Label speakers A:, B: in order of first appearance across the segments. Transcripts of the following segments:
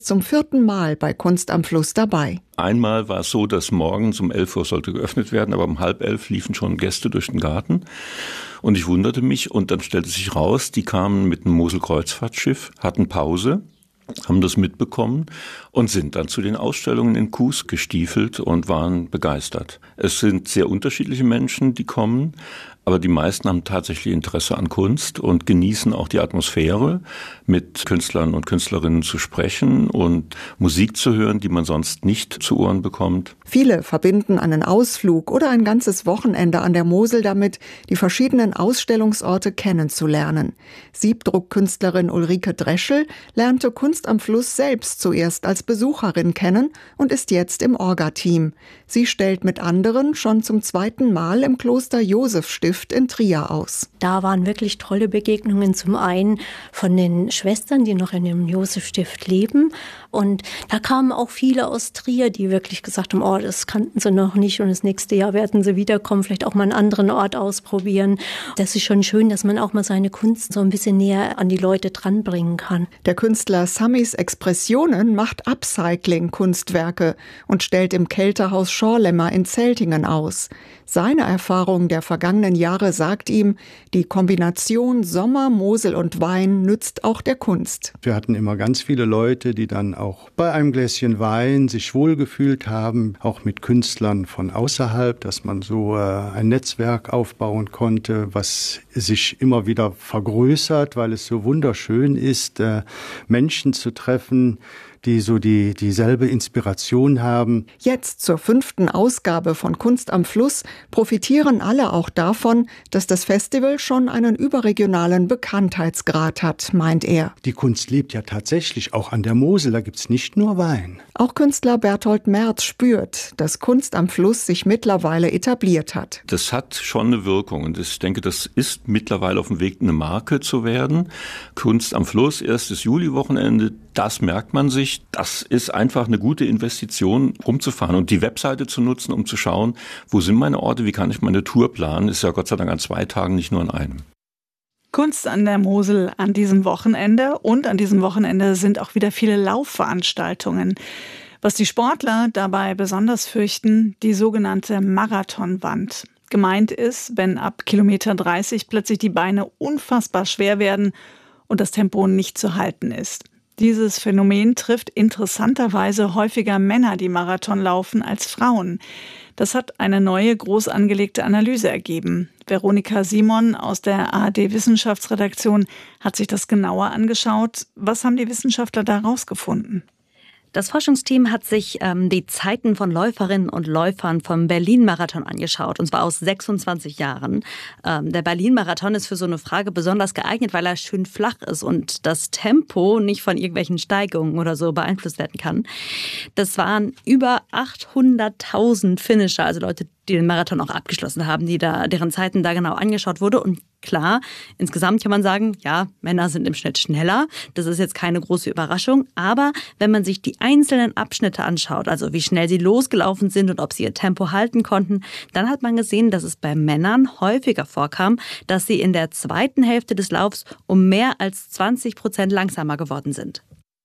A: Zum 4. Mal bei Kunst am Fluss dabei.
B: Einmal war es so, dass morgens um 11 Uhr sollte geöffnet werden, aber um 10:30 liefen schon Gäste durch den Garten. Und ich wunderte mich und dann stellte sich raus, die kamen mit einem Mosel-Kreuzfahrtschiff, hatten Pause, haben das mitbekommen und sind dann zu den Ausstellungen in Kues gestiefelt und waren begeistert. Es sind sehr unterschiedliche Menschen, die kommen, aber die meisten haben tatsächlich Interesse an Kunst und genießen auch die Atmosphäre, mit Künstlern und Künstlerinnen zu sprechen und Musik zu hören, die man sonst nicht zu Ohren bekommt.
A: Viele verbinden einen Ausflug oder ein ganzes Wochenende an der Mosel damit, die verschiedenen Ausstellungsorte kennenzulernen. Siebdruckkünstlerin Ulrike Dreschel lernte Kunst am Fluss selbst zuerst als Besucherin kennen und ist jetzt im Orga-Team. Sie stellt mit anderen schon zum 2. Mal im Kloster Josefstift in Trier aus.
C: Da waren wirklich tolle Begegnungen, zum einen von den Schwestern, die noch in dem Josefstift leben. Und da kamen auch viele aus Trier, die wirklich gesagt haben, oh, das kannten sie noch nicht und das nächste Jahr werden sie wiederkommen, vielleicht auch mal einen anderen Ort ausprobieren. Das ist schon schön, dass man auch mal seine Kunst so ein bisschen näher an die Leute dranbringen kann.
A: Der Künstler Samis Expressionen macht Upcycling-Kunstwerke und stellt im Kältehaus Schorlemmer in Zeltingen aus. Seine Erfahrung der vergangenen Jahre sagt ihm, die Kombination Sommer, Mosel und Wein nützt auch der Kunst.
D: Wir hatten immer ganz viele Leute, die dann auch bei einem Gläschen Wein sich wohlgefühlt haben, auch mit Künstlern von außerhalb, dass man so ein Netzwerk aufbauen konnte, was sich immer wieder vergrößert, weil es so wunderschön ist, Menschen zu treffen, die so dieselbe Inspiration haben.
A: Jetzt zur 5. Ausgabe von Kunst am Fluss profitieren alle auch davon, dass das Festival schon einen überregionalen Bekanntheitsgrad hat, meint er.
D: Die Kunst lebt ja tatsächlich auch an der Mosel, da gibt's nicht nur Wein.
A: Auch Künstler Berthold Merz spürt, dass Kunst am Fluss sich mittlerweile etabliert hat.
B: Das hat schon eine Wirkung und ich denke, das ist mittlerweile auf dem Weg, eine Marke zu werden. Kunst am Fluss, erstes Juliwochenende, das merkt man sich. Das ist einfach eine gute Investition, rumzufahren und die Webseite zu nutzen, um zu schauen, wo sind meine Orte, wie kann ich meine Tour planen. Ist ja Gott sei Dank an 2 Tagen, nicht nur an einem.
E: Kunst an der Mosel an diesem Wochenende und an diesem Wochenende sind auch wieder viele Laufveranstaltungen. Was die Sportler dabei besonders fürchten, die sogenannte Marathonwand. Gemeint ist, wenn ab Kilometer 30 plötzlich die Beine unfassbar schwer werden und das Tempo nicht zu halten ist. Dieses Phänomen trifft interessanterweise häufiger Männer, die Marathon laufen, als Frauen. Das hat eine neue, groß angelegte Analyse ergeben. Veronika Simon aus der ARD-Wissenschaftsredaktion hat sich das genauer angeschaut. Was haben die Wissenschaftler da rausgefunden?
F: Das Forschungsteam hat sich die Zeiten von Läuferinnen und Läufern vom Berlin-Marathon angeschaut, und zwar aus 26 Jahren. Der Berlin-Marathon ist für so eine Frage besonders geeignet, weil er schön flach ist und das Tempo nicht von irgendwelchen Steigungen oder so beeinflusst werden kann. Das waren über 800.000 Finisher, also Leute, die den Marathon auch abgeschlossen haben, deren Zeiten da genau angeschaut wurde. Und klar, insgesamt kann man sagen, ja, Männer sind im Schnitt schneller. Das ist jetzt keine große Überraschung. Aber wenn man sich die einzelnen Abschnitte anschaut, also wie schnell sie losgelaufen sind und ob sie ihr Tempo halten konnten, dann hat man gesehen, dass es bei Männern häufiger vorkam, dass sie in der zweiten Hälfte des Laufs um mehr als 20% langsamer geworden sind.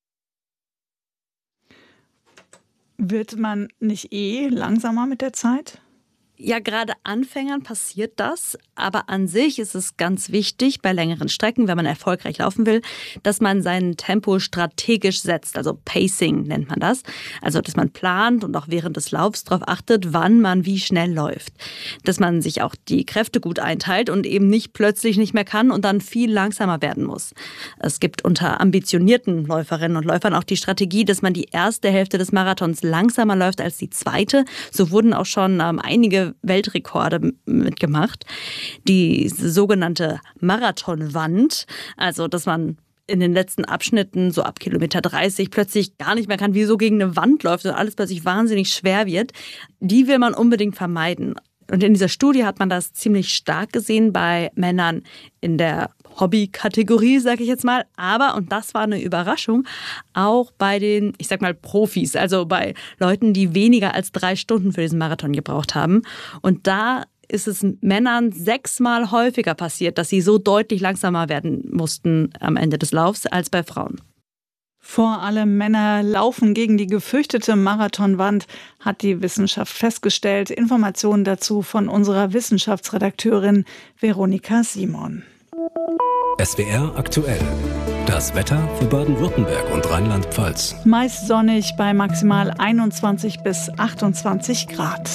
E: Wird man nicht langsamer mit der Zeit?
F: Ja, gerade Anfängern passiert das, aber an sich ist es ganz wichtig bei längeren Strecken, wenn man erfolgreich laufen will, dass man sein Tempo strategisch setzt, also Pacing nennt man das. Also, dass man plant und auch während des Laufs darauf achtet, wann man wie schnell läuft. Dass man sich auch die Kräfte gut einteilt und eben nicht plötzlich nicht mehr kann und dann viel langsamer werden muss. Es gibt unter ambitionierten Läuferinnen und Läufern auch die Strategie, dass man die erste Hälfte des Marathons langsamer läuft als die zweite. So wurden auch schon einige Weltrekorde mitgemacht. Die sogenannte Marathonwand, also dass man in den letzten Abschnitten so ab Kilometer 30 plötzlich gar nicht mehr kann, wie so gegen eine Wand läuft und alles plötzlich wahnsinnig schwer wird, die will man unbedingt vermeiden. Und in dieser Studie hat man das ziemlich stark gesehen bei Männern in der Hobby-Kategorie, sage ich jetzt mal. Aber, und das war eine Überraschung, auch bei den, ich sag mal, Profis, also bei Leuten, die weniger als 3 Stunden für diesen Marathon gebraucht haben. Und da ist es Männern 6-mal häufiger passiert, dass sie so deutlich langsamer werden mussten am Ende des Laufs als bei Frauen.
E: Vor allem Männer laufen gegen die gefürchtete Marathonwand, hat die Wissenschaft festgestellt. Informationen dazu von unserer Wissenschaftsredakteurin Veronika Simon.
G: SWR aktuell. Das Wetter für Baden-Württemberg und Rheinland-Pfalz.
E: Meist sonnig bei maximal 21 bis 28 Grad.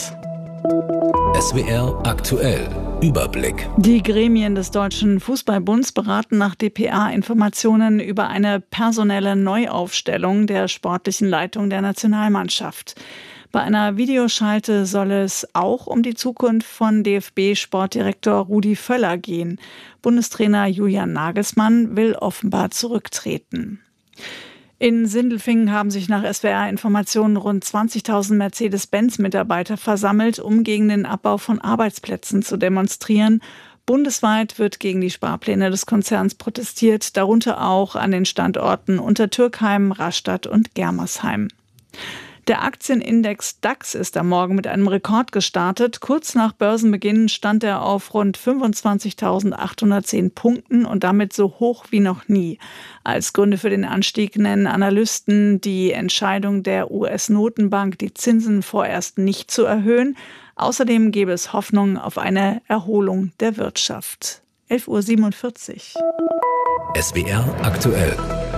G: SWR aktuell. Überblick.
E: Die Gremien des Deutschen Fußballbunds beraten nach dpa-Informationen über eine personelle Neuaufstellung der sportlichen Leitung der Nationalmannschaft. Bei einer Videoschalte soll es auch um die Zukunft von DFB-Sportdirektor Rudi Völler gehen. Bundestrainer Julian Nagelsmann will offenbar zurücktreten. In Sindelfingen haben sich nach SWR-Informationen rund 20.000 Mercedes-Benz-Mitarbeiter versammelt, um gegen den Abbau von Arbeitsplätzen zu demonstrieren. Bundesweit wird gegen die Sparpläne des Konzerns protestiert, darunter auch an den Standorten Untertürkheim, Rastatt und Germersheim. Der Aktienindex DAX ist am Morgen mit einem Rekord gestartet. Kurz nach Börsenbeginn stand er auf rund 25.810 Punkten und damit so hoch wie noch nie. Als Gründe für den Anstieg nennen Analysten die Entscheidung der US-Notenbank, die Zinsen vorerst nicht zu erhöhen. Außerdem gäbe es Hoffnung auf eine Erholung der Wirtschaft. 11:47 Uhr.
G: SWR aktuell.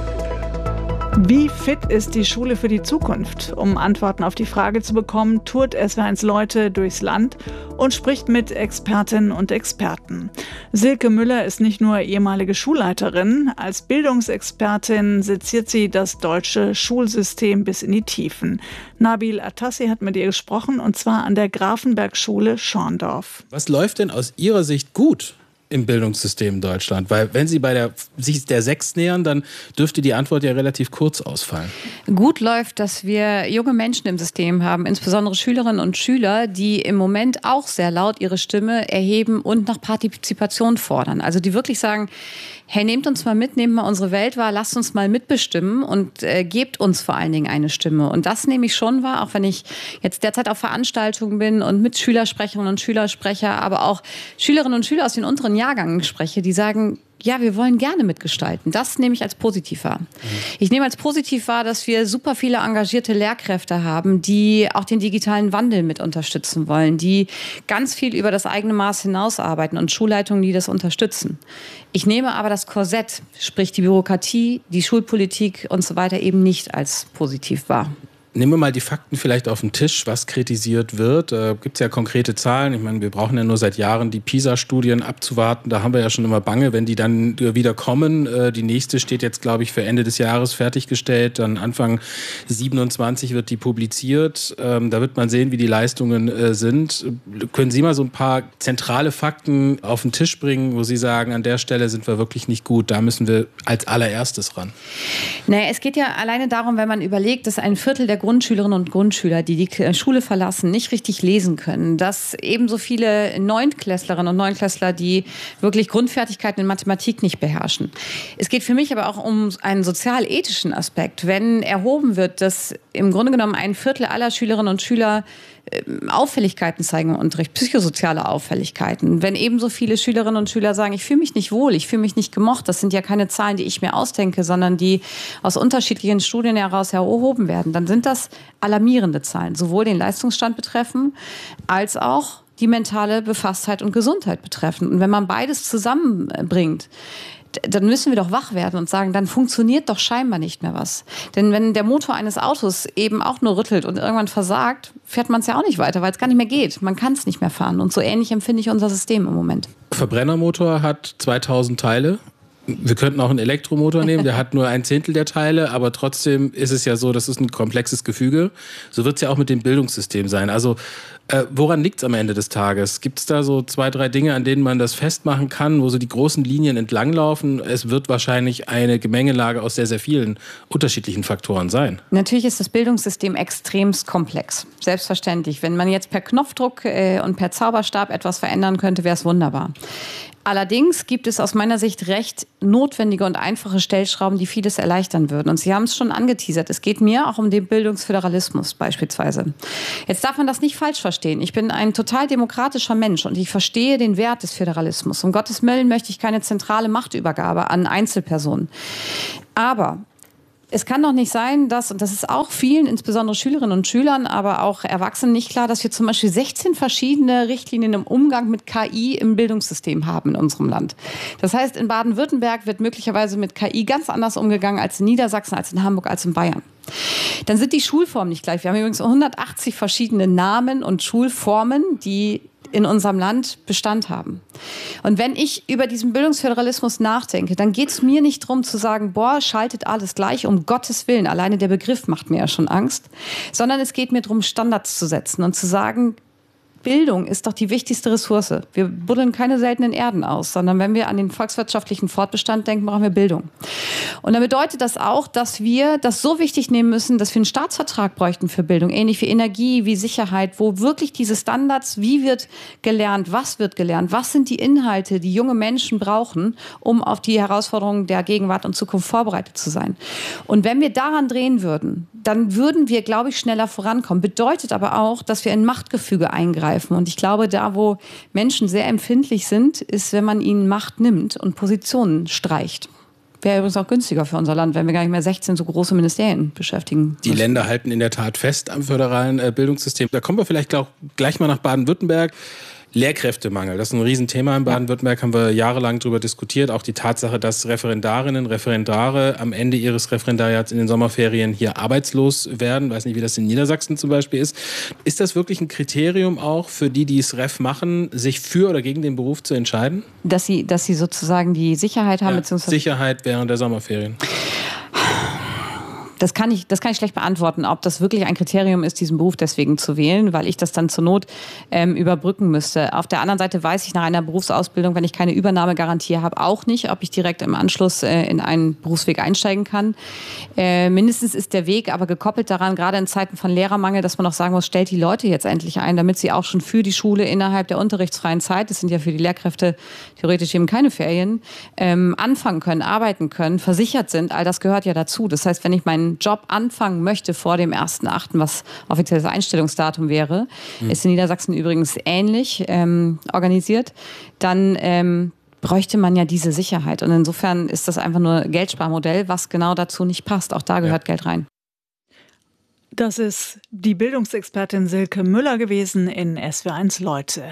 E: Wie fit ist die Schule für die Zukunft? Um Antworten auf die Frage zu bekommen, tourt SWR1 Leute durchs Land und spricht mit Expertinnen und Experten. Silke Müller ist nicht nur ehemalige Schulleiterin, als Bildungsexpertin seziert sie das deutsche Schulsystem bis in die Tiefen. Nabil Atassi hat mit ihr gesprochen, und zwar an der Grafenberg-Schule Schorndorf.
H: Was läuft denn aus Ihrer Sicht gut im Bildungssystem in Deutschland? Weil wenn Sie sich der 6 nähern, dann dürfte die Antwort ja relativ kurz ausfallen.
I: Gut läuft, dass wir junge Menschen im System haben, insbesondere Schülerinnen und Schüler, die im Moment auch sehr laut ihre Stimme erheben und nach Partizipation fordern. Also die wirklich sagen, hey, nehmt uns mal mit, nehmt mal unsere Welt wahr, lasst uns mal mitbestimmen und gebt uns vor allen Dingen eine Stimme. Und das nehme ich schon wahr, auch wenn ich jetzt derzeit auf Veranstaltungen bin und mit Schülersprecherinnen und Schülersprecher, aber auch Schülerinnen und Schüler aus den unteren Jahrgängen spreche, die sagen, ja, wir wollen gerne mitgestalten. Das nehme ich als positiv wahr. Ich nehme als positiv wahr, dass wir super viele engagierte Lehrkräfte haben, die auch den digitalen Wandel mit unterstützen wollen, die ganz viel über das eigene Maß hinaus arbeiten und Schulleitungen, die das unterstützen. Ich nehme aber das Korsett, sprich die Bürokratie, die Schulpolitik und so weiter eben nicht als positiv wahr.
H: Nehmen wir mal die Fakten vielleicht auf den Tisch, was kritisiert wird. Gibt es ja konkrete Zahlen. Ich meine, wir brauchen ja nur seit Jahren die PISA-Studien abzuwarten. Da haben wir ja schon immer Bange, wenn die dann wieder kommen. Die nächste steht jetzt, glaube ich, für Ende des Jahres fertiggestellt. Dann Anfang 27 wird die publiziert. Da wird man sehen, wie die Leistungen sind. Können Sie mal so ein paar zentrale Fakten auf den Tisch bringen, wo Sie sagen, an der Stelle sind wir wirklich nicht gut. Da müssen wir als allererstes ran.
I: Naja, es geht ja alleine darum, wenn man überlegt, dass ein Viertel der Grundschülerinnen und Grundschüler, die die Schule verlassen, nicht richtig lesen können. Dass ebenso viele Neunklässlerinnen und Neunklässler, die wirklich Grundfertigkeiten in Mathematik nicht beherrschen. Es geht für mich aber auch um einen sozial-ethischen Aspekt. Wenn erhoben wird, dass im Grunde genommen ein Viertel aller Schülerinnen und Schüler Auffälligkeiten zeigen im Unterricht, psychosoziale Auffälligkeiten. Wenn ebenso viele Schülerinnen und Schüler sagen, ich fühle mich nicht wohl, ich fühle mich nicht gemocht, das sind ja keine Zahlen, die ich mir ausdenke, sondern die aus unterschiedlichen Studien heraus erhoben werden, dann sind das alarmierende Zahlen, sowohl den Leistungsstand betreffen, als auch die mentale Befasstheit und Gesundheit betreffen. Und wenn man beides zusammenbringt, dann müssen wir doch wach werden und sagen, dann funktioniert doch scheinbar nicht mehr was. Denn wenn der Motor eines Autos eben auch nur rüttelt und irgendwann versagt, fährt man es ja auch nicht weiter, weil es gar nicht mehr geht. Man kann es nicht mehr fahren. Und so ähnlich empfinde ich unser System im Moment.
H: Verbrennermotor hat 2000 Teile. Wir könnten auch einen Elektromotor nehmen, der hat nur 1/10 der Teile, aber trotzdem ist es ja so, das ist ein komplexes Gefüge. So wird es ja auch mit dem Bildungssystem sein. Also woran liegt es am Ende des Tages? Gibt es da so 2, 3 Dinge, an denen man das festmachen kann, wo so die großen Linien entlanglaufen? Es wird wahrscheinlich eine Gemengelage aus sehr, sehr vielen unterschiedlichen Faktoren sein.
I: Natürlich ist das Bildungssystem extremst komplex. Selbstverständlich. Wenn man jetzt per Knopfdruck und per Zauberstab etwas verändern könnte, wäre es wunderbar. Allerdings gibt es aus meiner Sicht recht notwendige und einfache Stellschrauben, die vieles erleichtern würden. Und Sie haben es schon angeteasert. Es geht mir auch um den Bildungsföderalismus beispielsweise. Jetzt darf man das nicht falsch verstehen. Ich bin ein total demokratischer Mensch und ich verstehe den Wert des Föderalismus. Um Gottes Willen möchte ich keine zentrale Machtübergabe an Einzelpersonen. Aber Es kann doch nicht sein, dass, und das ist auch vielen, insbesondere Schülerinnen und Schülern, aber auch Erwachsenen nicht klar, dass wir zum Beispiel 16 verschiedene Richtlinien im Umgang mit KI im Bildungssystem haben in unserem Land. Das heißt, in Baden-Württemberg wird möglicherweise mit KI ganz anders umgegangen als in Niedersachsen, als in Hamburg, als in Bayern. Dann sind die Schulformen nicht gleich. Wir haben übrigens 180 verschiedene Namen und Schulformen, die in unserem Land Bestand haben. Und wenn ich über diesen Bildungsföderalismus nachdenke, dann geht es mir nicht darum zu sagen, boah, schaltet alles gleich, um Gottes Willen. Alleine der Begriff macht mir ja schon Angst. Sondern es geht mir darum, Standards zu setzen und zu sagen, Bildung ist doch die wichtigste Ressource. Wir buddeln keine seltenen Erden aus, sondern wenn wir an den volkswirtschaftlichen Fortbestand denken, brauchen wir Bildung. Und dann bedeutet das auch, dass wir das so wichtig nehmen müssen, dass wir einen Staatsvertrag bräuchten für Bildung, ähnlich wie Energie, wie Sicherheit, wo wirklich diese Standards, wie wird gelernt, was sind die Inhalte, die junge Menschen brauchen, um auf die Herausforderungen der Gegenwart und Zukunft vorbereitet zu sein. Und wenn wir daran drehen würden, dann würden wir, glaube ich, schneller vorankommen. Bedeutet aber auch, dass wir in Machtgefüge eingreifen. Und ich glaube, da, wo Menschen sehr empfindlich sind, ist, wenn man ihnen Macht nimmt und Positionen streicht. Wäre übrigens auch günstiger für unser Land, wenn wir gar nicht mehr 16 so große Ministerien beschäftigen.
H: Die Länder halten in der Tat fest am föderalen Bildungssystem. Da kommen wir vielleicht gleich mal nach Baden-Württemberg. Lehrkräftemangel, das ist ein Riesenthema in Baden-Württemberg, haben wir jahrelang darüber diskutiert. Auch die Tatsache, dass Referendarinnen, Referendare am Ende ihres Referendariats in den Sommerferien hier arbeitslos werden. Ich weiß nicht, wie das in Niedersachsen zum Beispiel ist. Ist das wirklich ein Kriterium auch für die, die es Ref machen, sich für oder gegen den Beruf zu entscheiden?
I: Dass sie sozusagen die Sicherheit haben,
H: beziehungsweise Sicherheit während der Sommerferien.
I: Das kann ich schlecht beantworten, ob das wirklich ein Kriterium ist, diesen Beruf deswegen zu wählen, weil ich das dann zur Not überbrücken müsste. Auf der anderen Seite weiß ich nach einer Berufsausbildung, wenn ich keine Übernahmegarantie habe, auch nicht, ob ich direkt im Anschluss in einen Berufsweg einsteigen kann. Mindestens ist der Weg aber gekoppelt daran, gerade in Zeiten von Lehrermangel, dass man auch sagen muss, stellt die Leute jetzt endlich ein, damit sie auch schon für die Schule innerhalb der unterrichtsfreien Zeit, das sind ja für die Lehrkräfte theoretisch eben keine Ferien, anfangen können, arbeiten können, versichert sind. All das gehört ja dazu. Das heißt, wenn ich meinen Job anfangen möchte vor dem 1.8., was offizielles Einstellungsdatum wäre, ist in Niedersachsen übrigens ähnlich organisiert, dann bräuchte man ja diese Sicherheit. Und insofern ist das einfach nur ein Geldsparmodell, was genau dazu nicht passt. Auch da gehört Geld rein.
E: Das ist die Bildungsexpertin Silke Müller gewesen in SWR1 Leute.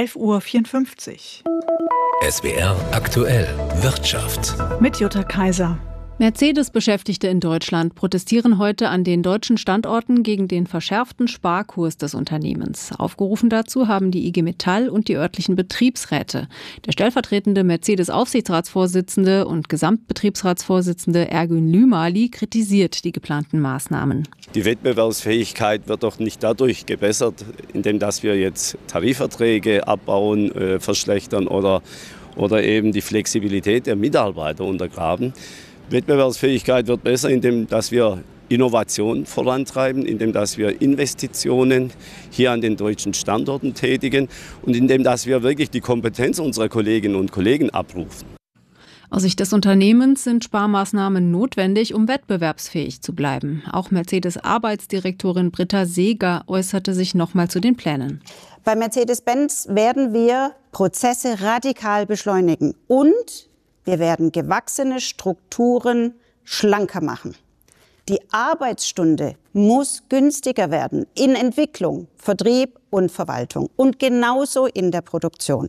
E: 11:54 Uhr.
G: SWR aktuell Wirtschaft.
E: Mit Jutta Kaiser.
J: Mercedes-Beschäftigte in Deutschland protestieren heute an den deutschen Standorten gegen den verschärften Sparkurs des Unternehmens. Aufgerufen dazu haben die IG Metall und die örtlichen Betriebsräte. Der stellvertretende Mercedes-Aufsichtsratsvorsitzende und Gesamtbetriebsratsvorsitzende Ergün Lümali kritisiert die geplanten Maßnahmen.
K: Die Wettbewerbsfähigkeit wird doch nicht dadurch gebessert, indem dass wir jetzt Tarifverträge abbauen, verschlechtern oder eben die Flexibilität der Mitarbeiter untergraben. Wettbewerbsfähigkeit wird besser, indem dass wir Innovation vorantreiben, indem dass wir Investitionen hier an den deutschen Standorten tätigen und indem dass wir wirklich die Kompetenz unserer Kolleginnen und Kollegen abrufen.
J: Aus Sicht des Unternehmens sind Sparmaßnahmen notwendig, um wettbewerbsfähig zu bleiben. Auch Mercedes-Arbeitsdirektorin Britta Seeger äußerte sich nochmal zu den Plänen.
L: Bei Mercedes-Benz werden wir Prozesse radikal beschleunigen und wir werden gewachsene Strukturen schlanker machen. Die Arbeitsstunde muss günstiger werden in Entwicklung, Vertrieb und Verwaltung und genauso in der Produktion.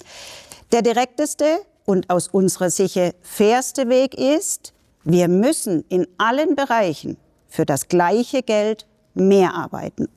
L: Der direkteste und aus unserer Sicht fairste Weg ist, wir müssen in allen Bereichen für das gleiche Geld mehr arbeiten.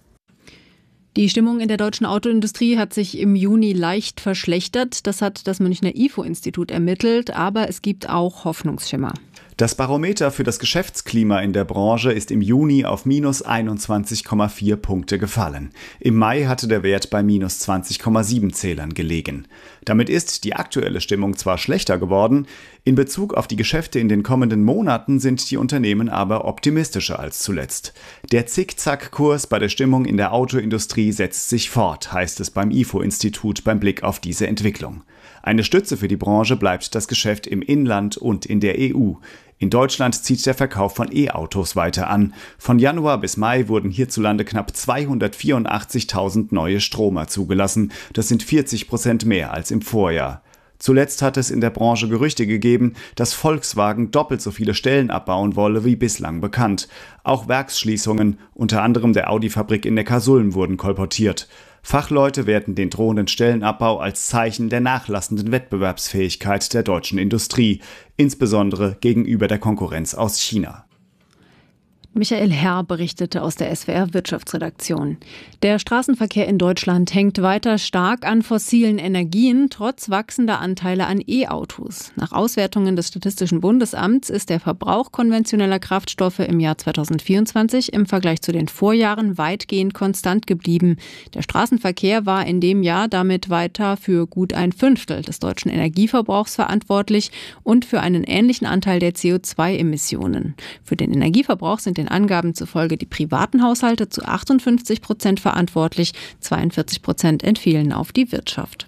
J: Die Stimmung in der deutschen Autoindustrie hat sich im Juni leicht verschlechtert. Das hat das Münchner IFO-Institut ermittelt, aber es gibt auch Hoffnungsschimmer.
M: Das Barometer für das Geschäftsklima in der Branche ist im Juni auf minus 21,4 Punkte gefallen. Im Mai hatte der Wert bei minus 20,7 Zählern gelegen. Damit ist die aktuelle Stimmung zwar schlechter geworden, in Bezug auf die Geschäfte in den kommenden Monaten sind die Unternehmen aber optimistischer als zuletzt. Der Zickzackkurs bei der Stimmung in der Autoindustrie setzt sich fort, heißt es beim IFO-Institut beim Blick auf diese Entwicklung. Eine Stütze für die Branche bleibt das Geschäft im Inland und in der EU. In Deutschland zieht der Verkauf von E-Autos weiter an. Von Januar bis Mai wurden hierzulande knapp 284.000 neue Stromer zugelassen. Das sind 40% mehr als im Vorjahr. Zuletzt hat es in der Branche Gerüchte gegeben, dass Volkswagen doppelt so viele Stellen abbauen wolle wie bislang bekannt. Auch Werksschließungen, unter anderem der Audi-Fabrik in Neckarsulm, wurden kolportiert. Fachleute werten den drohenden Stellenabbau als Zeichen der nachlassenden Wettbewerbsfähigkeit der deutschen Industrie, insbesondere gegenüber der Konkurrenz aus China.
J: Michael Herr berichtete aus der SWR Wirtschaftsredaktion. Der Straßenverkehr in Deutschland hängt weiter stark an fossilen Energien, trotz wachsender Anteile an E-Autos. Nach Auswertungen des Statistischen Bundesamts ist der Verbrauch konventioneller Kraftstoffe im Jahr 2024 im Vergleich zu den Vorjahren weitgehend konstant geblieben. Der Straßenverkehr war in dem Jahr damit weiter für gut 1/5 des deutschen Energieverbrauchs verantwortlich und für einen ähnlichen Anteil der CO2-Emissionen. Für den Energieverbrauch sind den Angaben zufolge die privaten Haushalte zu 58% verantwortlich, 42% entfielen auf die Wirtschaft.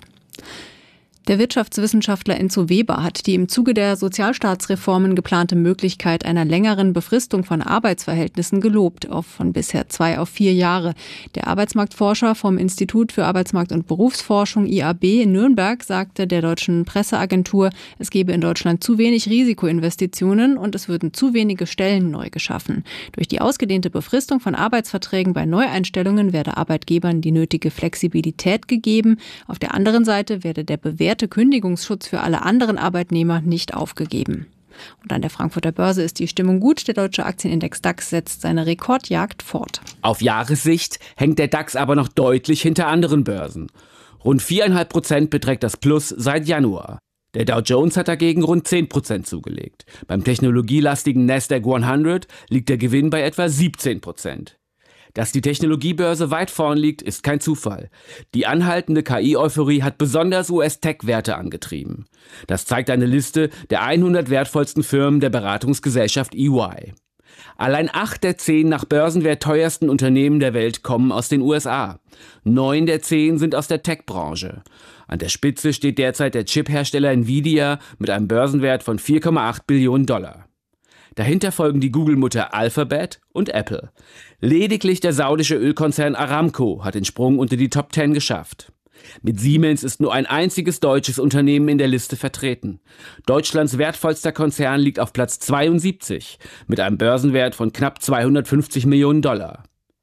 J: Der Wirtschaftswissenschaftler Enzo Weber hat die im Zuge der Sozialstaatsreformen geplante Möglichkeit einer längeren Befristung von Arbeitsverhältnissen gelobt, von bisher 2 auf 4 Jahre. Der Arbeitsmarktforscher vom Institut für Arbeitsmarkt- und Berufsforschung IAB in Nürnberg sagte der deutschen Presseagentur, es gebe in Deutschland zu wenig Risikoinvestitionen und es würden zu wenige Stellen neu geschaffen. Durch die ausgedehnte Befristung von Arbeitsverträgen bei Neueinstellungen werde Arbeitgebern die nötige Flexibilität gegeben. Auf der anderen Seite werde der bewährte Kündigungsschutz für alle anderen Arbeitnehmer nicht aufgegeben. Und an der Frankfurter Börse ist die Stimmung gut. Der deutsche Aktienindex DAX setzt seine Rekordjagd fort.
N: Auf Jahressicht hängt der DAX aber noch deutlich hinter anderen Börsen. Rund 4,5% beträgt das Plus seit Januar. Der Dow Jones hat dagegen rund 10% zugelegt. Beim technologielastigen Nasdaq 100 liegt der Gewinn bei etwa 17%. Dass die Technologiebörse weit vorn liegt, ist kein Zufall. Die anhaltende KI-Euphorie hat besonders US-Tech-Werte angetrieben. Das zeigt eine Liste der 100 wertvollsten Firmen der Beratungsgesellschaft EY. Allein 8 der 10 nach Börsenwert teuersten Unternehmen der Welt kommen aus den USA. 9 der 10 sind aus der Tech-Branche. An der Spitze steht derzeit der Chip-Hersteller Nvidia mit einem Börsenwert von 4,8 Billionen $. Dahinter folgen die Google-Mutter Alphabet und Apple. Lediglich der saudische Ölkonzern Aramco hat den Sprung unter die Top 10 geschafft. Mit Siemens ist nur ein einziges deutsches Unternehmen in der Liste vertreten. Deutschlands wertvollster Konzern liegt auf Platz 72 mit einem Börsenwert von knapp 250 Millionen $.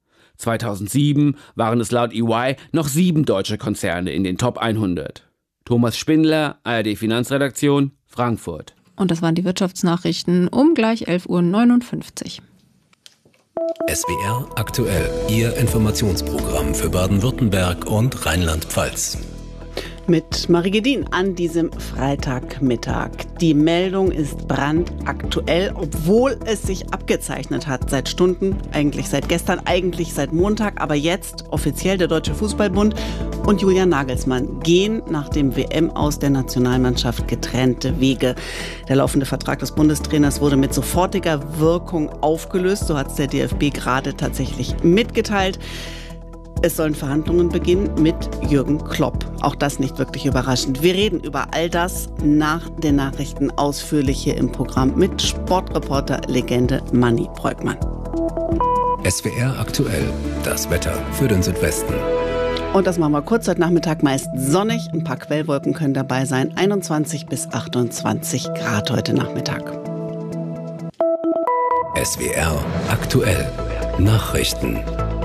N: 2007 waren es laut EY noch 7 deutsche Konzerne in den Top 100. Thomas Spindler, ARD Finanzredaktion, Frankfurt.
J: Und das waren die Wirtschaftsnachrichten um gleich 11:59 Uhr.
G: SWR aktuell, Ihr Informationsprogramm für Baden-Württemberg und Rheinland-Pfalz.
O: Mit Marie Gedin an diesem Freitagmittag. Die Meldung ist brandaktuell, obwohl es sich abgezeichnet hat seit Stunden, eigentlich seit gestern, eigentlich seit Montag, aber jetzt offiziell der Deutsche Fußballbund und Julian Nagelsmann gehen nach dem WM-Aus der Nationalmannschaft getrennte Wege. Der laufende Vertrag des Bundestrainers wurde mit sofortiger Wirkung aufgelöst, so hat es der DFB gerade tatsächlich mitgeteilt. Es sollen Verhandlungen beginnen mit Jürgen Klopp. Auch das nicht wirklich überraschend. Wir reden über all das nach den Nachrichten ausführlich hier im Programm mit Sportreporter-Legende Manni Breukmann.
G: SWR aktuell, das Wetter für den Südwesten.
O: Und das machen wir kurz heute Nachmittag, meist sonnig. Ein paar Quellwolken können dabei sein. 21 bis 28 Grad heute Nachmittag.
G: SWR aktuell, Nachrichten.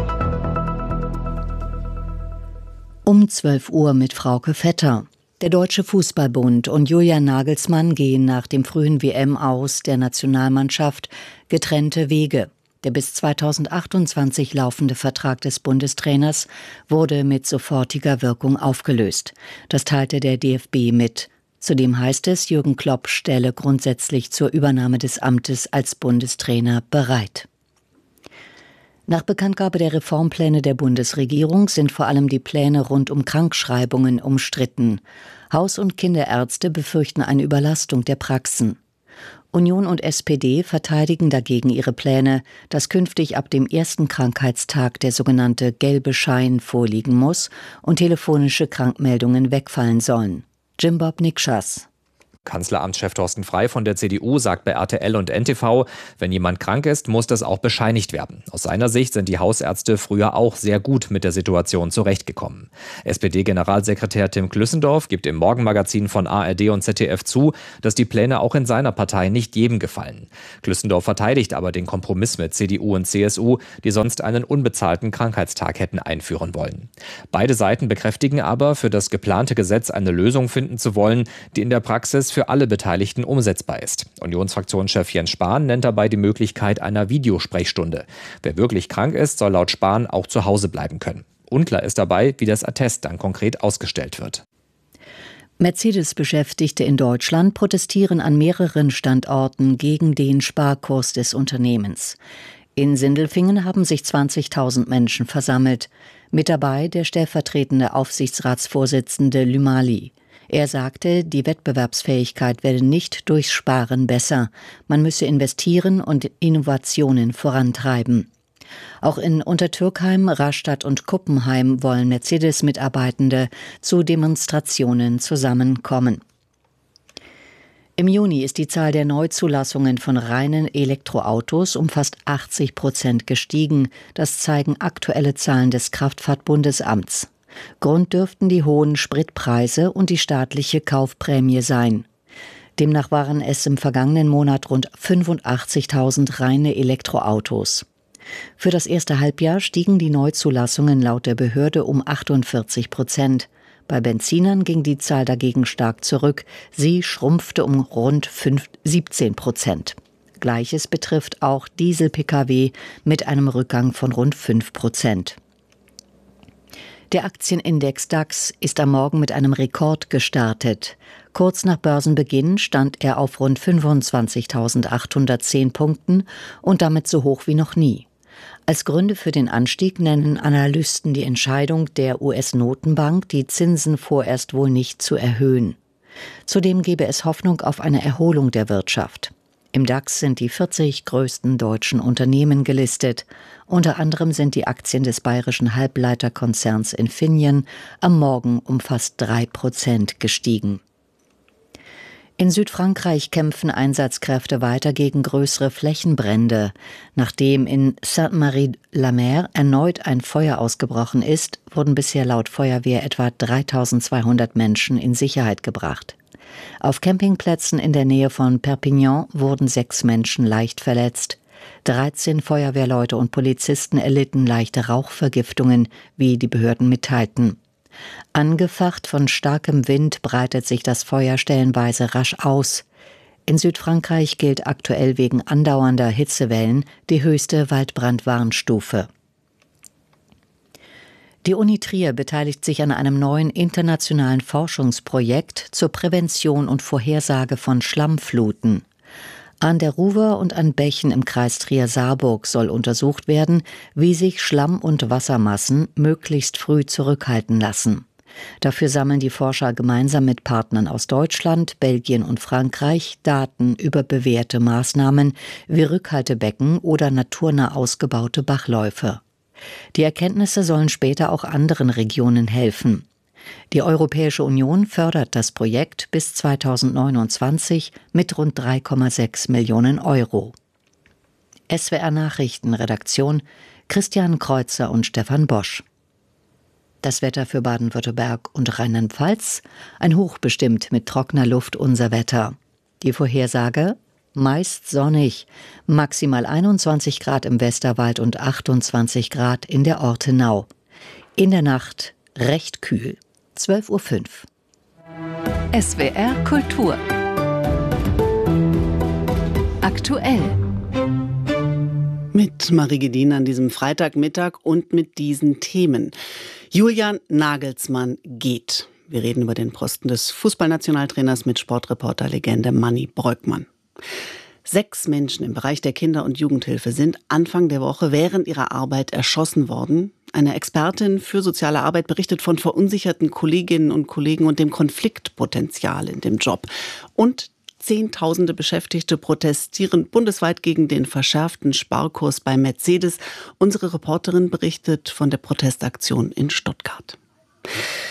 P: Um 12 Uhr mit Frauke Vetter. Der Deutsche Fußballbund und Julian Nagelsmann gehen nach dem frühen WM-Aus der Nationalmannschaft getrennte Wege. Der bis 2028 laufende Vertrag des Bundestrainers wurde mit sofortiger Wirkung aufgelöst. Das teilte der DFB mit. Zudem heißt es, Jürgen Klopp stelle grundsätzlich zur Übernahme des Amtes als Bundestrainer bereit. Nach Bekanntgabe der Reformpläne der Bundesregierung sind vor allem die Pläne rund um Krankschreibungen umstritten. Haus- und Kinderärzte befürchten eine Überlastung der Praxen. Union und SPD verteidigen dagegen ihre Pläne, dass künftig ab dem ersten Krankheitstag der sogenannte gelbe Schein vorliegen muss und telefonische Krankmeldungen wegfallen sollen. Jim Bob Nikschas.
Q: Kanzleramtschef Thorsten Frey von der CDU sagt bei RTL und NTV, wenn jemand krank ist, muss das auch bescheinigt werden. Aus seiner Sicht sind die Hausärzte früher auch sehr gut mit der Situation zurechtgekommen. SPD-Generalsekretär Tim Klüssendorf gibt im Morgenmagazin von ARD und ZDF zu, dass die Pläne auch in seiner Partei nicht jedem gefallen. Klüssendorf verteidigt aber den Kompromiss mit CDU und CSU, die sonst einen unbezahlten Krankheitstag hätten einführen wollen. Beide Seiten bekräftigen aber, für das geplante Gesetz eine Lösung finden zu wollen, die in der Praxis für alle Beteiligten umsetzbar ist. Unionsfraktionschef Jens Spahn nennt dabei die Möglichkeit einer Videosprechstunde. Wer wirklich krank ist, soll laut Spahn auch zu Hause bleiben können. Unklar ist dabei, wie das Attest dann konkret ausgestellt wird.
P: Mercedes-Beschäftigte in Deutschland protestieren an mehreren Standorten gegen den Sparkurs des Unternehmens. In Sindelfingen haben sich 20.000 Menschen versammelt. Mit dabei der stellvertretende Aufsichtsratsvorsitzende Lümali. Er sagte, die Wettbewerbsfähigkeit werde nicht durchs Sparen besser. Man müsse investieren und Innovationen vorantreiben. Auch in Untertürkheim, Rastatt und Kuppenheim wollen Mercedes-Mitarbeitende zu Demonstrationen zusammenkommen. Im Juni ist die Zahl der Neuzulassungen von reinen Elektroautos um fast 80% gestiegen. Das zeigen aktuelle Zahlen des Kraftfahrtbundesamts. Grund dürften die hohen Spritpreise und die staatliche Kaufprämie sein. Demnach waren es im vergangenen Monat rund 85.000 reine Elektroautos. Für das erste Halbjahr stiegen die Neuzulassungen laut der Behörde um 48%. Bei Benzinern ging die Zahl dagegen stark zurück. Sie schrumpfte um rund 17%. Gleiches betrifft auch Diesel-Pkw mit einem Rückgang von rund 5%. Der Aktienindex DAX ist am Morgen mit einem Rekord gestartet. Kurz nach Börsenbeginn stand er auf rund 25.810 Punkten und damit so hoch wie noch nie. Als Gründe für den Anstieg nennen Analysten die Entscheidung der US-Notenbank, die Zinsen vorerst wohl nicht zu erhöhen. Zudem gebe es Hoffnung auf eine Erholung der Wirtschaft. Im DAX sind die 40 größten deutschen Unternehmen gelistet. Unter anderem sind die Aktien des bayerischen Halbleiterkonzerns Infineon am Morgen um fast 3% gestiegen. In Südfrankreich kämpfen Einsatzkräfte weiter gegen größere Flächenbrände. Nachdem in Sainte-Marie-la-Mer erneut ein Feuer ausgebrochen ist, wurden bisher laut Feuerwehr etwa 3.200 Menschen in Sicherheit gebracht. Auf Campingplätzen in der Nähe von Perpignan wurden 6 Menschen leicht verletzt. 13 Feuerwehrleute und Polizisten erlitten leichte Rauchvergiftungen, wie die Behörden mitteilten. Angefacht von starkem Wind breitet sich das Feuer stellenweise rasch aus. In Südfrankreich gilt aktuell wegen andauernder Hitzewellen die höchste Waldbrandwarnstufe. Die Uni Trier beteiligt sich an einem neuen internationalen Forschungsprojekt zur Prävention und Vorhersage von Schlammfluten. An der Ruwer und an Bächen im Kreis Trier-Saarburg soll untersucht werden, wie sich Schlamm- und Wassermassen möglichst früh zurückhalten lassen. Dafür sammeln die Forscher gemeinsam mit Partnern aus Deutschland, Belgien und Frankreich Daten über bewährte Maßnahmen wie Rückhaltebecken oder naturnah ausgebaute Bachläufe. Die Erkenntnisse sollen später auch anderen Regionen helfen. Die Europäische Union fördert das Projekt bis 2029 mit rund 3,6 Millionen Euro. SWR Nachrichtenredaktion Christian Kreuzer und Stefan Bosch. Das Wetter für Baden-Württemberg und Rheinland-Pfalz: ein Hoch bestimmt mit trockener Luft unser Wetter. Die Vorhersage: meist sonnig, maximal 21 Grad im Westerwald und 28 Grad in der Ortenau. In der Nacht recht kühl. 12:05 Uhr.
J: SWR Kultur. Aktuell.
O: Mit Marie Gedin an diesem Freitagmittag und mit diesen Themen. Julian Nagelsmann geht. Wir reden über den Posten des Fußballnationaltrainers mit Sportreporter-Legende Manni Breukmann. 6 Menschen im Bereich der Kinder- und Jugendhilfe sind Anfang der Woche während ihrer Arbeit erschossen worden. Eine Expertin für soziale Arbeit berichtet von verunsicherten Kolleginnen und Kollegen und dem Konfliktpotenzial in dem Job. Und Zehntausende Beschäftigte protestieren bundesweit gegen den verschärften Sparkurs bei Mercedes. Unsere Reporterin berichtet von der Protestaktion in Stuttgart.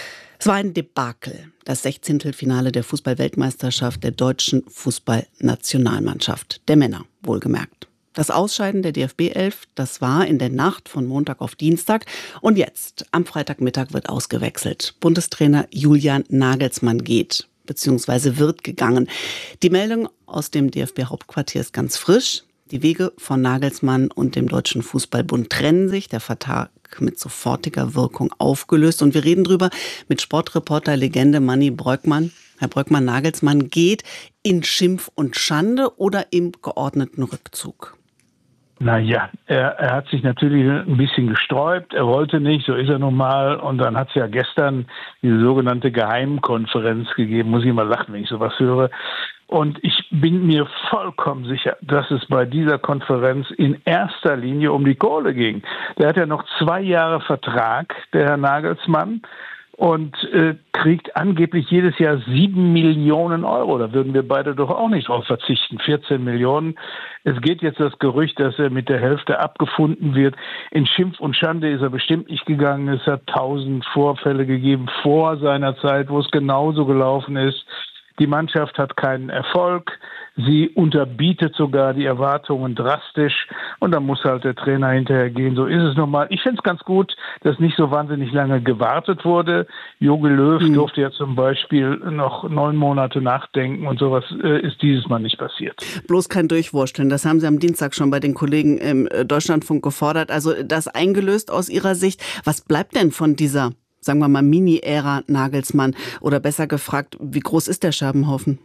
O: Es war ein Debakel, das 16. Finale der Fußball-Weltmeisterschaft der deutschen Fußballnationalmannschaft, der Männer, wohlgemerkt. Das Ausscheiden der DFB-11, das war in der Nacht von Montag auf Dienstag. Und jetzt, am Freitagmittag, wird ausgewechselt. Bundestrainer Julian Nagelsmann geht, beziehungsweise wird gegangen. Die Meldung aus dem DFB-Hauptquartier ist ganz frisch. Die Wege von Nagelsmann und dem Deutschen Fußballbund trennen sich. Der Vertrag mit sofortiger Wirkung aufgelöst. Und wir reden drüber mit Sportreporter-Legende Manni Breukmann. Herr Breukmann, Nagelsmann geht in Schimpf und Schande oder im geordneten Rückzug?
R: Naja, er hat sich natürlich ein bisschen gesträubt. Er wollte nicht, so ist er nun mal. Und dann hat es ja gestern diese sogenannte Geheimkonferenz gegeben. Muss ich mal lachen, wenn ich sowas höre. Und ich bin mir vollkommen sicher, dass es bei dieser Konferenz in erster Linie um die Kohle ging. Der hat ja noch 2 Jahre Vertrag, der Herr Nagelsmann, und kriegt angeblich jedes Jahr 7 Millionen Euro. Da würden wir beide doch auch nicht drauf verzichten. 14 Millionen. Es geht jetzt das Gerücht, dass er mit der Hälfte abgefunden wird. In Schimpf und Schande ist er bestimmt nicht gegangen. Es hat 1000 Vorfälle gegeben vor seiner Zeit, wo es genauso gelaufen ist. Die Mannschaft hat keinen Erfolg. Sie unterbietet sogar die Erwartungen drastisch. Und dann muss halt der Trainer hinterher gehen. So ist es nochmal. Ich finde es ganz gut, dass nicht so wahnsinnig lange gewartet wurde. Jogi Löw durfte ja zum Beispiel noch 9 Monate nachdenken. Und sowas ist dieses Mal nicht passiert.
O: Bloß kein Durchwursteln. Das haben Sie am Dienstag schon bei den Kollegen im Deutschlandfunk gefordert. Also das eingelöst aus Ihrer Sicht. Was bleibt denn von dieser, sagen wir mal, Mini-Ära Nagelsmann? Oder besser gefragt, wie groß ist der Scherbenhaufen?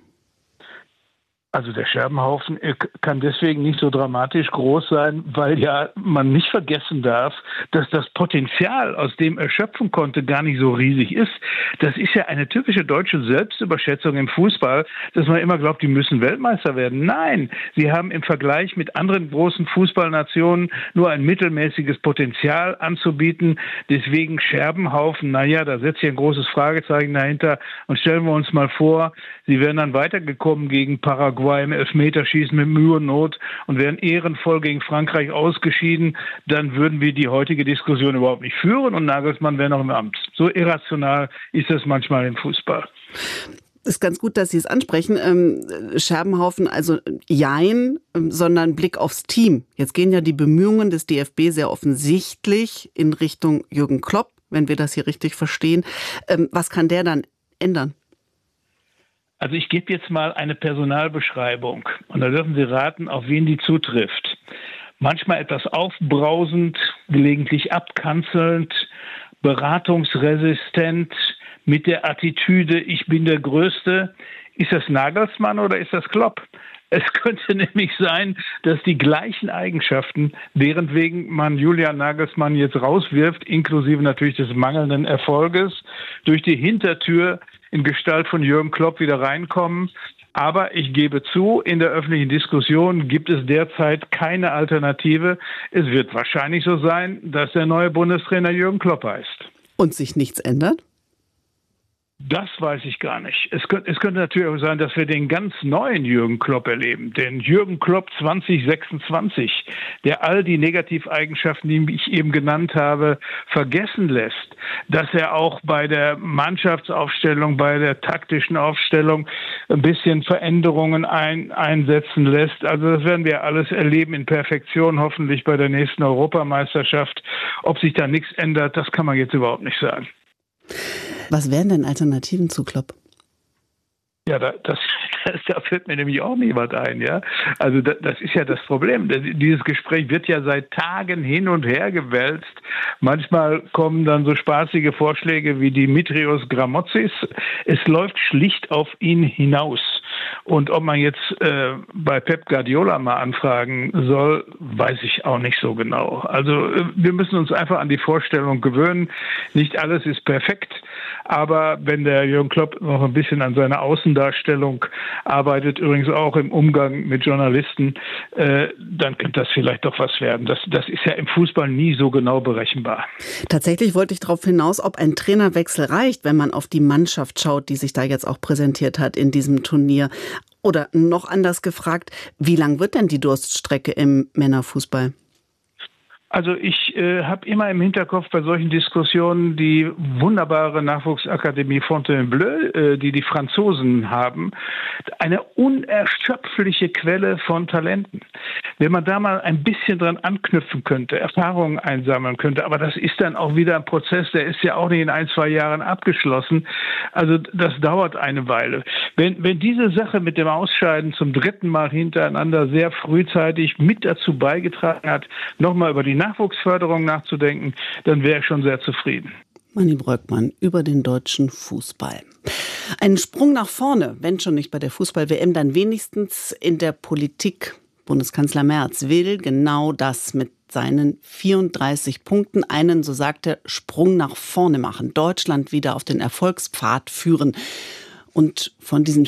R: Also der Scherbenhaufen kann deswegen nicht so dramatisch groß sein, weil ja man nicht vergessen darf, dass das Potenzial, aus dem er schöpfen konnte, gar nicht so riesig ist. Das ist ja eine typische deutsche Selbstüberschätzung im Fußball, dass man immer glaubt, die müssen Weltmeister werden. Nein, sie haben im Vergleich mit anderen großen Fußballnationen nur ein mittelmäßiges Potenzial anzubieten. Deswegen Scherbenhaufen, naja, da setzt sich ein großes Fragezeichen dahinter. Und stellen wir uns mal vor, sie wären dann weitergekommen gegen Paraguay im Elfmeterschießen mit Mühe und Not und wären ehrenvoll gegen Frankreich ausgeschieden, dann würden wir die heutige Diskussion überhaupt nicht führen und Nagelsmann wäre noch im Amt. So irrational ist das manchmal im Fußball.
O: Ist ganz gut, dass Sie es ansprechen. Scherbenhaufen, also jein, sondern Blick aufs Team. Jetzt gehen ja die Bemühungen des DFB sehr offensichtlich in Richtung Jürgen Klopp, wenn wir das hier richtig verstehen. Was kann der dann ändern?
R: Also ich gebe jetzt mal eine Personalbeschreibung und da dürfen Sie raten, auf wen die zutrifft. Manchmal etwas aufbrausend, gelegentlich abkanzelnd, beratungsresistent, mit der Attitüde, ich bin der Größte. Ist das Nagelsmann oder ist das Klopp? Es könnte nämlich sein, dass die gleichen Eigenschaften, deren wegen man Julian Nagelsmann jetzt rauswirft, inklusive natürlich des mangelnden Erfolges, durch die Hintertür in Gestalt von Jürgen Klopp wieder reinkommen. Aber ich gebe zu, in der öffentlichen Diskussion gibt es derzeit keine Alternative. Es wird wahrscheinlich so sein, dass der neue Bundestrainer Jürgen Klopp heißt.
O: Und sich nichts ändert?
R: Das weiß ich gar nicht. Es könnte natürlich auch sein, dass wir den ganz neuen Jürgen Klopp erleben. Den Jürgen Klopp 2026, der all die Negativeigenschaften, die ich eben genannt habe, vergessen lässt. Dass er auch bei der Mannschaftsaufstellung, bei der taktischen Aufstellung ein bisschen Veränderungen einsetzen lässt. Also das werden wir alles erleben in Perfektion, hoffentlich bei der nächsten Europameisterschaft. Ob sich da nichts ändert, das kann man jetzt überhaupt nicht sagen.
O: Was wären denn Alternativen zu Klopp?
R: Ja, da fällt mir nämlich auch niemand ein, ja. Also das ist ja das Problem. Dieses Gespräch wird ja seit Tagen hin und her gewälzt. Manchmal kommen dann so spaßige Vorschläge wie Dimitrios Gramotzis. Es läuft schlicht auf ihn hinaus. Und ob man jetzt bei Pep Guardiola mal anfragen soll, weiß ich auch nicht so genau. Also wir müssen uns einfach an die Vorstellung gewöhnen. Nicht alles ist perfekt. Aber wenn der Jürgen Klopp noch ein bisschen an seiner Außendarstellung arbeitet, übrigens auch im Umgang mit Journalisten, dann könnte das vielleicht doch was werden. Das ist ja im Fußball nie so genau berechenbar.
O: Tatsächlich wollte ich darauf hinaus, ob ein Trainerwechsel reicht, wenn man auf die Mannschaft schaut, die sich da jetzt auch präsentiert hat in diesem Turnier. Oder noch anders gefragt, wie lang wird denn die Durststrecke im Männerfußball?
R: Also ich habe immer im Hinterkopf bei solchen Diskussionen die wunderbare Nachwuchsakademie Fontainebleau, die Franzosen haben. Eine unerschöpfliche Quelle von Talenten. Wenn man da mal ein bisschen dran anknüpfen könnte, Erfahrungen einsammeln könnte, aber das ist dann auch wieder ein Prozess, der ist ja auch nicht in 1-2 Jahren abgeschlossen. Also das dauert eine Weile. Wenn diese Sache mit dem Ausscheiden zum 3. Mal hintereinander sehr frühzeitig mit dazu beigetragen hat, nochmal über die Nachwuchsförderung nachzudenken, dann wäre ich schon sehr zufrieden.
O: Manni Bröckmann über den deutschen Fußball. Ein Sprung nach vorne, wenn schon nicht bei der Fußball-WM, dann wenigstens in der Politik. Bundeskanzler Merz will genau das mit seinen 34 Punkten, einen, so sagt er, Sprung nach vorne machen, Deutschland wieder auf den Erfolgspfad führen. Und von diesen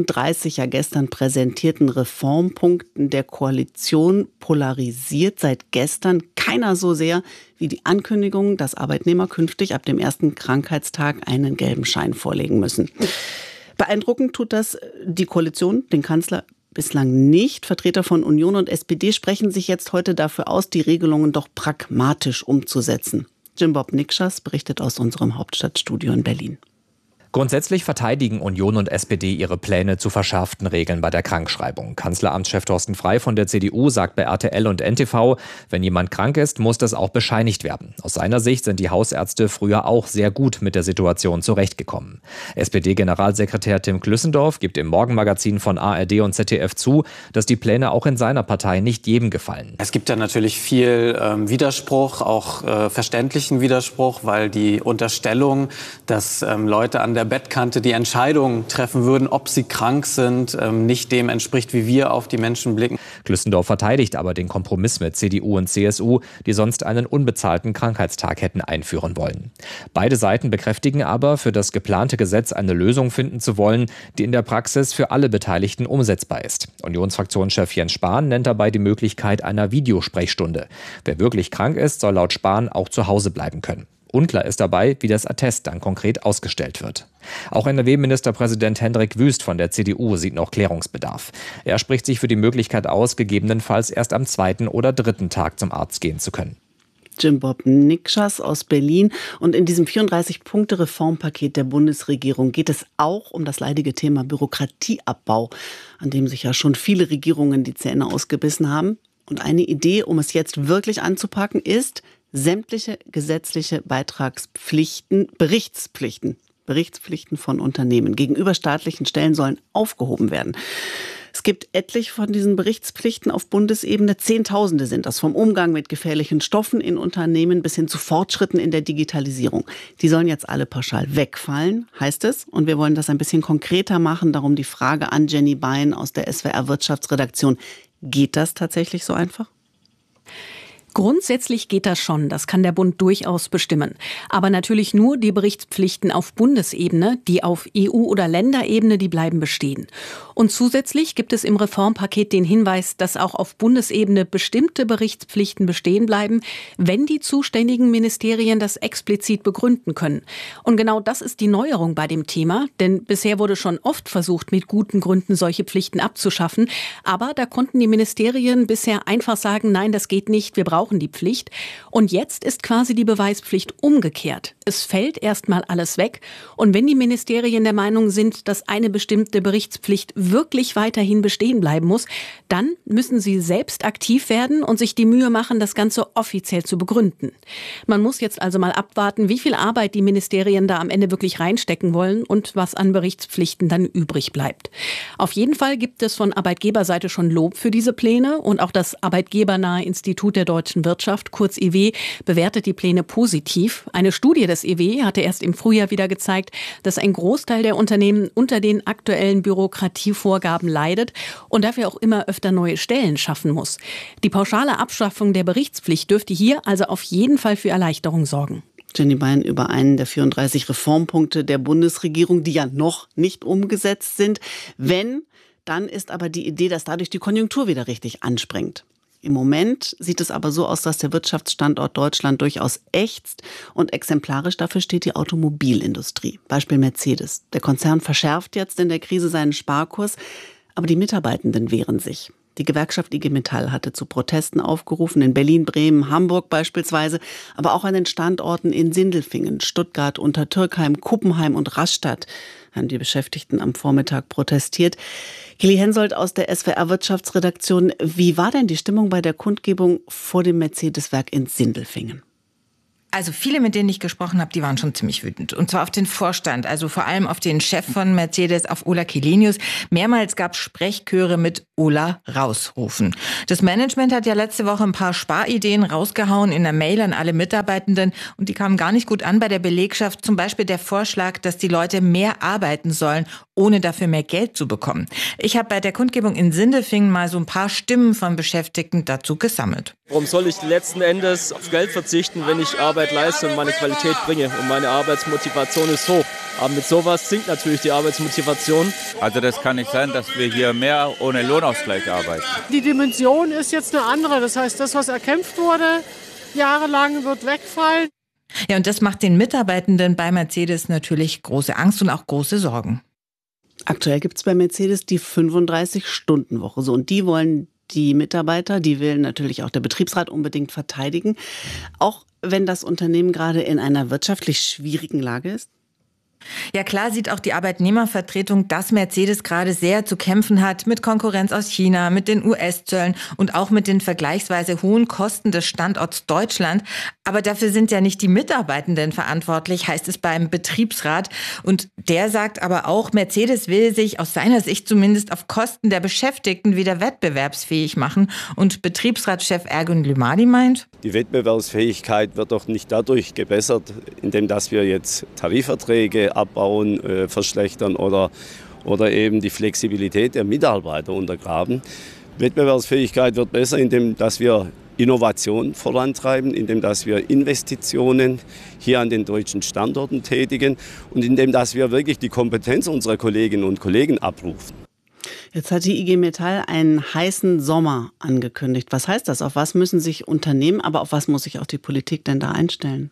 O: 34 ja gestern präsentierten Reformpunkten der Koalition polarisiert seit gestern keiner so sehr wie die Ankündigung, dass Arbeitnehmer künftig ab dem ersten Krankheitstag einen gelben Schein vorlegen müssen. Beeindruckend tut das die Koalition, den Kanzler bislang nicht. Vertreter von Union und SPD sprechen sich jetzt heute dafür aus, die Regelungen doch pragmatisch umzusetzen. Jim-Bob Nikschas berichtet aus unserem Hauptstadtstudio in Berlin.
Q: Grundsätzlich verteidigen Union und SPD ihre Pläne zu verschärften Regeln bei der Krankschreibung. Kanzleramtschef Thorsten Frey von der CDU sagt bei RTL und NTV, wenn jemand krank ist, muss das auch bescheinigt werden. Aus seiner Sicht sind die Hausärzte früher auch sehr gut mit der Situation zurechtgekommen. SPD-Generalsekretär Tim Klüssendorf gibt im Morgenmagazin von ARD und ZDF zu, dass die Pläne auch in seiner Partei nicht jedem gefallen.
S: Es gibt ja natürlich viel Widerspruch, auch verständlichen Widerspruch, weil die Unterstellung, dass Leute an der Bettkante die Entscheidung treffen würden, ob sie krank sind, nicht dem entspricht, wie wir auf die Menschen blicken.
Q: Klüssendorf verteidigt aber den Kompromiss mit CDU und CSU, die sonst einen unbezahlten Krankheitstag hätten einführen wollen. Beide Seiten bekräftigen aber, für das geplante Gesetz eine Lösung finden zu wollen, die in der Praxis für alle Beteiligten umsetzbar ist. Unionsfraktionschef Jens Spahn nennt dabei die Möglichkeit einer Videosprechstunde. Wer wirklich krank ist, soll laut Spahn auch zu Hause bleiben können. Unklar ist dabei, wie das Attest dann konkret ausgestellt wird. Auch NRW-Ministerpräsident Hendrik Wüst von der CDU sieht noch Klärungsbedarf. Er spricht sich für die Möglichkeit aus, gegebenenfalls erst am 2. oder 3. Tag zum Arzt gehen zu können.
O: Jim-Bob Nikschas aus Berlin. Und in diesem 34-Punkte-Reformpaket der Bundesregierung geht es auch um das leidige Thema Bürokratieabbau, an dem sich ja schon viele Regierungen die Zähne ausgebissen haben. Und eine Idee, um es jetzt wirklich anzupacken, ist, sämtliche gesetzliche Berichtspflichten von Unternehmen gegenüber staatlichen Stellen sollen aufgehoben werden. Es gibt etliche von diesen Berichtspflichten auf Bundesebene. Zehntausende sind das, vom Umgang mit gefährlichen Stoffen in Unternehmen bis hin zu Fortschritten in der Digitalisierung. Die sollen jetzt alle pauschal wegfallen, heißt es. Und wir wollen das ein bisschen konkreter machen. Darum die Frage an Jenny Bein aus der SWR Wirtschaftsredaktion. Geht das tatsächlich so einfach?
T: Grundsätzlich geht das schon, das kann der Bund durchaus bestimmen. Aber natürlich nur die Berichtspflichten auf Bundesebene, die auf EU- oder Länderebene, die bleiben bestehen. Und zusätzlich gibt es im Reformpaket den Hinweis, dass auch auf Bundesebene bestimmte Berichtspflichten bestehen bleiben, wenn die zuständigen Ministerien das explizit begründen können. Und genau das ist die Neuerung bei dem Thema, denn bisher wurde schon oft versucht, mit guten Gründen solche Pflichten abzuschaffen. Aber da konnten die Ministerien bisher einfach sagen, nein, das geht nicht, wir brauchen die Pflicht. Und jetzt ist quasi die Beweispflicht umgekehrt. Es fällt erstmal alles weg. Und wenn die Ministerien der Meinung sind, dass eine bestimmte Berichtspflicht wirklich weiterhin bestehen bleiben muss, dann müssen sie selbst aktiv werden und sich die Mühe machen, das Ganze offiziell zu begründen. Man muss jetzt also mal abwarten, wie viel Arbeit die Ministerien da am Ende wirklich reinstecken wollen und was an Berichtspflichten dann übrig bleibt. Auf jeden Fall gibt es von Arbeitgeberseite schon Lob für diese Pläne und auch das Arbeitgebernahe Institut der deutschen Wirtschaft, kurz IW, bewertet die Pläne positiv. Eine Studie des IW hatte erst im Frühjahr wieder gezeigt, dass ein Großteil der Unternehmen unter den aktuellen Bürokratievorgaben leidet und dafür auch immer öfter neue Stellen schaffen muss. Die pauschale Abschaffung der Berichtspflicht dürfte hier also auf jeden Fall für Erleichterung sorgen.
O: Jenny Bein über einen der 34 Reformpunkte der Bundesregierung, die ja noch nicht umgesetzt sind. Wenn, dann ist aber die Idee, dass dadurch die Konjunktur wieder richtig anspringt. Im Moment sieht es aber so aus, dass der Wirtschaftsstandort Deutschland durchaus ächzt und exemplarisch dafür steht die Automobilindustrie. Beispiel Mercedes. Der Konzern verschärft jetzt in der Krise seinen Sparkurs, aber die Mitarbeitenden wehren sich. Die Gewerkschaft IG Metall hatte zu Protesten aufgerufen, in Berlin, Bremen, Hamburg beispielsweise, aber auch an den Standorten in Sindelfingen, Stuttgart, Untertürkheim, Kuppenheim und Rastatt haben die Beschäftigten am Vormittag protestiert. Geli Hensoldt aus der SWR-Wirtschaftsredaktion. Wie war denn die Stimmung bei der Kundgebung vor dem Mercedes-Werk in Sindelfingen?
U: Also viele, mit denen ich gesprochen habe, die waren schon ziemlich wütend. Und zwar auf den Vorstand, also vor allem auf den Chef von Mercedes, auf Ola Källenius. Mehrmals gab es Sprechchöre mit Ola rausrufen. Das Management hat ja letzte Woche ein paar Sparideen rausgehauen in der Mail an alle Mitarbeitenden. Und die kamen gar nicht gut an bei der Belegschaft. Zum Beispiel der Vorschlag, dass die Leute mehr arbeiten sollen, ohne dafür mehr Geld zu bekommen. Ich habe bei der Kundgebung in Sindelfingen mal so ein paar Stimmen von Beschäftigten dazu gesammelt.
V: Warum soll ich letzten Endes auf Geld verzichten, wenn ich Arbeit leiste und meine Qualität bringe? Und meine Arbeitsmotivation ist hoch. Aber mit sowas sinkt natürlich die Arbeitsmotivation.
W: Also das kann nicht sein, dass wir hier mehr ohne Lohnausgleich arbeiten.
X: Die Dimension ist jetzt eine andere. Das heißt, das, was erkämpft wurde, jahrelang wird wegfallen.
U: Ja, und das macht den Mitarbeitenden bei Mercedes natürlich große Angst und auch große Sorgen.
O: Aktuell gibt es bei Mercedes die 35-Stunden-Woche. So, und die wollen die Mitarbeiter, die will natürlich auch der Betriebsrat unbedingt verteidigen. Auch wenn das Unternehmen gerade in einer wirtschaftlich schwierigen Lage ist?
U: Ja, klar sieht auch die Arbeitnehmervertretung, dass Mercedes gerade sehr zu kämpfen hat mit Konkurrenz aus China, mit den US-Zöllen und auch mit den vergleichsweise hohen Kosten des Standorts Deutschland. Aber dafür sind ja nicht die Mitarbeitenden verantwortlich, heißt es beim Betriebsrat. Und der sagt aber auch, Mercedes will sich aus seiner Sicht zumindest auf Kosten der Beschäftigten wieder wettbewerbsfähig machen. Und Betriebsratschef Ergun Lümadi meint:
K: Die Wettbewerbsfähigkeit wird doch nicht dadurch gebessert, indem dass wir jetzt Tarifverträge abbauen, verschlechtern oder eben die Flexibilität der Mitarbeiter untergraben. Wettbewerbsfähigkeit wird besser, indem dass wir Innovation vorantreiben, indem dass wir Investitionen hier an den deutschen Standorten tätigen und indem dass wir wirklich die Kompetenz unserer Kolleginnen und Kollegen abrufen.
O: Jetzt hat die IG Metall einen heißen Sommer angekündigt. Was heißt das? Auf was müssen sich Unternehmen, aber auf was muss sich auch die Politik denn da einstellen?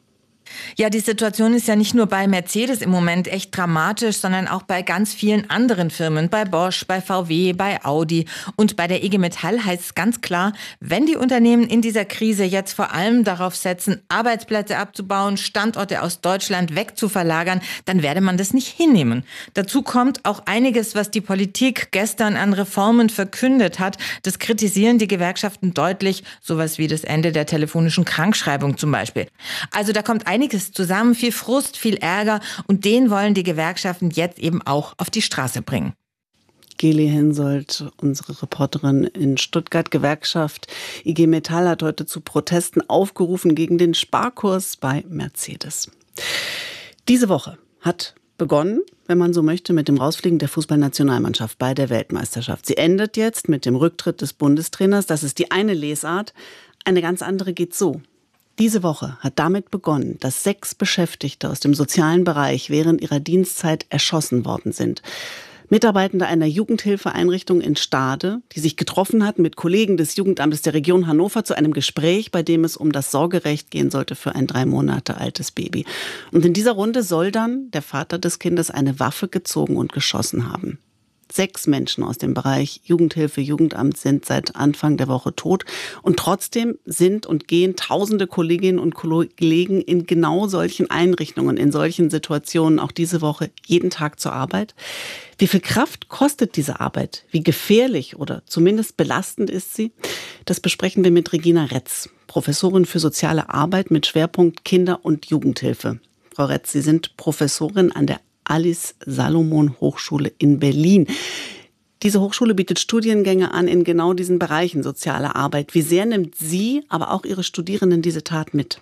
U: Ja, die Situation ist ja nicht nur bei Mercedes im Moment echt dramatisch, sondern auch bei ganz vielen anderen Firmen, bei Bosch, bei VW, bei Audi und bei der IG Metall heißt es ganz klar, wenn die Unternehmen in dieser Krise jetzt vor allem darauf setzen, Arbeitsplätze abzubauen, Standorte aus Deutschland wegzuverlagern, dann werde man das nicht hinnehmen. Dazu kommt auch einiges, was die Politik gestern an Reformen verkündet hat. Das kritisieren die Gewerkschaften deutlich, sowas wie das Ende der telefonischen Krankschreibung zum Beispiel. Also da kommt einiges zusammen, viel Frust, viel Ärger und den wollen die Gewerkschaften jetzt eben auch auf die Straße bringen.
O: Geli Hensoldt, unsere Reporterin in Stuttgart, Gewerkschaft IG Metall hat heute zu Protesten aufgerufen gegen den Sparkurs bei Mercedes. Diese Woche hat begonnen, wenn man so möchte, mit dem Rausfliegen der Fußballnationalmannschaft bei der Weltmeisterschaft. Sie endet jetzt mit dem Rücktritt des Bundestrainers. Das ist die eine Lesart. Eine ganz andere geht so. Diese Woche hat damit begonnen, dass 6 Beschäftigte aus dem sozialen Bereich während ihrer Dienstzeit erschossen worden sind. Mitarbeitende einer Jugendhilfeeinrichtung in Stade, die sich getroffen hatten mit Kollegen des Jugendamtes der Region Hannover zu einem Gespräch, bei dem es um das Sorgerecht gehen sollte für ein 3 Monate altes Baby. Und in dieser Runde soll dann der Vater des Kindes eine Waffe gezogen und geschossen haben. 6 Menschen aus dem Bereich Jugendhilfe, Jugendamt sind seit Anfang der Woche tot. Und trotzdem sind und gehen tausende Kolleginnen und Kollegen in genau solchen Einrichtungen, in solchen Situationen auch diese Woche jeden Tag zur Arbeit. Wie viel Kraft kostet diese Arbeit? Wie gefährlich oder zumindest belastend ist sie? Das besprechen wir mit Regina Retz, Professorin für soziale Arbeit mit Schwerpunkt Kinder- und Jugendhilfe. Frau Retz, Sie sind Professorin an der Alice-Salomon-Hochschule in Berlin. Diese Hochschule bietet Studiengänge an in genau diesen Bereichen soziale Arbeit. Wie sehr nimmt sie, aber auch Ihre Studierenden diese Tat mit?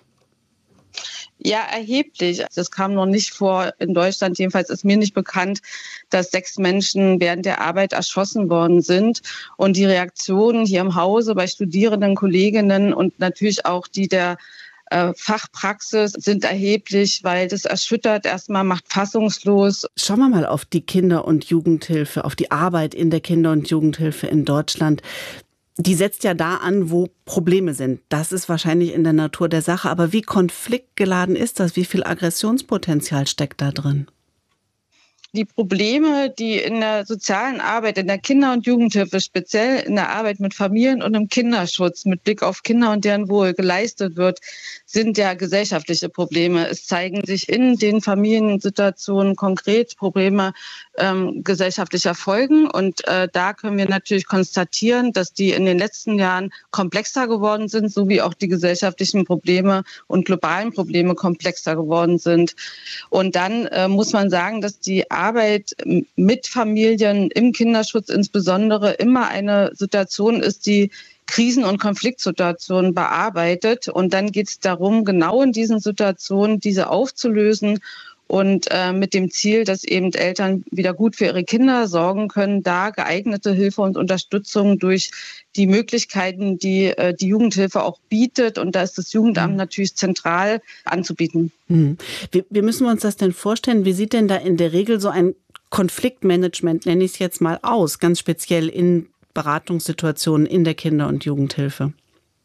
Y: Ja, erheblich. Das kam noch nicht vor in Deutschland. Jedenfalls ist mir nicht bekannt, dass 6 Menschen während der Arbeit erschossen worden sind. Und die Reaktionen hier im Hause bei Studierenden, Kolleginnen und natürlich auch die der Fachpraxis sind erheblich, weil das erschüttert, erstmal macht fassungslos.
O: Schauen wir mal auf die Kinder- und Jugendhilfe, auf die Arbeit in der Kinder- und Jugendhilfe in Deutschland. Die setzt ja da an, wo Probleme sind. Das ist wahrscheinlich in der Natur der Sache. Aber wie konfliktgeladen ist das? Wie viel Aggressionspotenzial steckt da drin?
Y: Die Probleme, die in der sozialen Arbeit, in der Kinder- und Jugendhilfe, speziell in der Arbeit mit Familien und im Kinderschutz mit Blick auf Kinder und deren Wohl geleistet wird, sind ja gesellschaftliche Probleme. Es zeigen sich in den Familiensituationen konkret Probleme gesellschaftlicher Folgen. Und da können wir natürlich konstatieren, dass die in den letzten Jahren komplexer geworden sind, sowie auch die gesellschaftlichen Probleme und globalen Probleme komplexer geworden sind. Und dann muss man sagen, dass die Arbeit mit Familien im Kinderschutz insbesondere immer eine Situation ist, die Krisen- und Konfliktsituationen bearbeitet. Und dann geht es darum, genau in diesen Situationen diese aufzulösen und mit dem Ziel, dass eben Eltern wieder gut für ihre Kinder sorgen können, da geeignete Hilfe und Unterstützung durch die Möglichkeiten, die die Jugendhilfe auch bietet. Und da ist das Jugendamt natürlich zentral anzubieten.
O: Wie müssen wir uns das denn vorstellen? Wie sieht denn da in der Regel so ein Konfliktmanagement, nenne ich es jetzt mal, aus, ganz speziell in Beratungssituationen in der Kinder- und Jugendhilfe?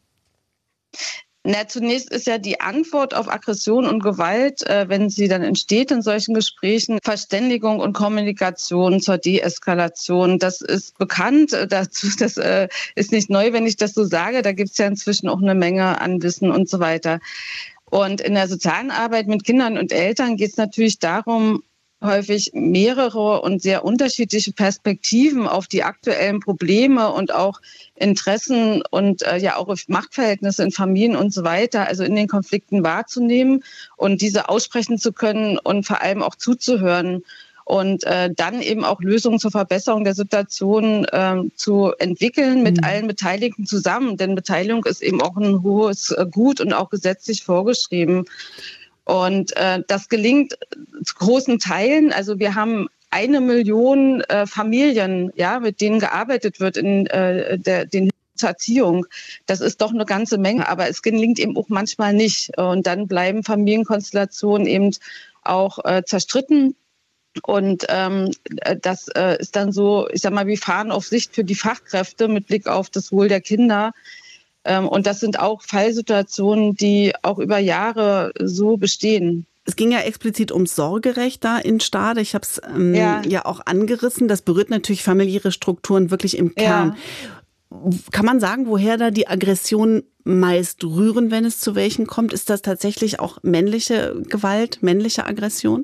Y: Zunächst ist ja die Antwort auf Aggression und Gewalt, wenn sie dann entsteht in solchen Gesprächen, Verständigung und Kommunikation zur Deeskalation. Das ist bekannt, das ist nicht neu, wenn ich das so sage. Da gibt es ja inzwischen auch eine Menge an Wissen und so weiter. Und in der sozialen Arbeit mit Kindern und Eltern geht es natürlich darum, häufig mehrere und sehr unterschiedliche Perspektiven auf die aktuellen Probleme und auch Interessen und ja auch auf Machtverhältnisse in Familien und so weiter, also in den Konflikten wahrzunehmen und diese aussprechen zu können und vor allem auch zuzuhören und dann eben auch Lösungen zur Verbesserung der Situation zu entwickeln mit allen Beteiligten zusammen. Denn Beteiligung ist eben auch ein hohes Gut und auch gesetzlich vorgeschrieben. Und das gelingt zu großen Teilen. Also wir haben 1 Million Familien, ja, mit denen gearbeitet wird in den zur Erziehung. Das ist doch eine ganze Menge, aber es gelingt eben auch manchmal nicht. Und dann bleiben Familienkonstellationen eben auch zerstritten. Und das ist dann so, ich sag mal, wie Fahren auf Sicht für die Fachkräfte mit Blick auf das Wohl der Kinder. Und das sind auch Fallsituationen, die auch über Jahre so bestehen.
O: Es ging ja explizit ums Sorgerecht da in Stade. Ich habe es ja auch angerissen. Das berührt natürlich familiäre Strukturen wirklich im Kern. Kann man sagen, woher da die Aggressionen meist rühren, wenn es zu welchen kommt? Ist das tatsächlich auch männliche Gewalt, männliche Aggression?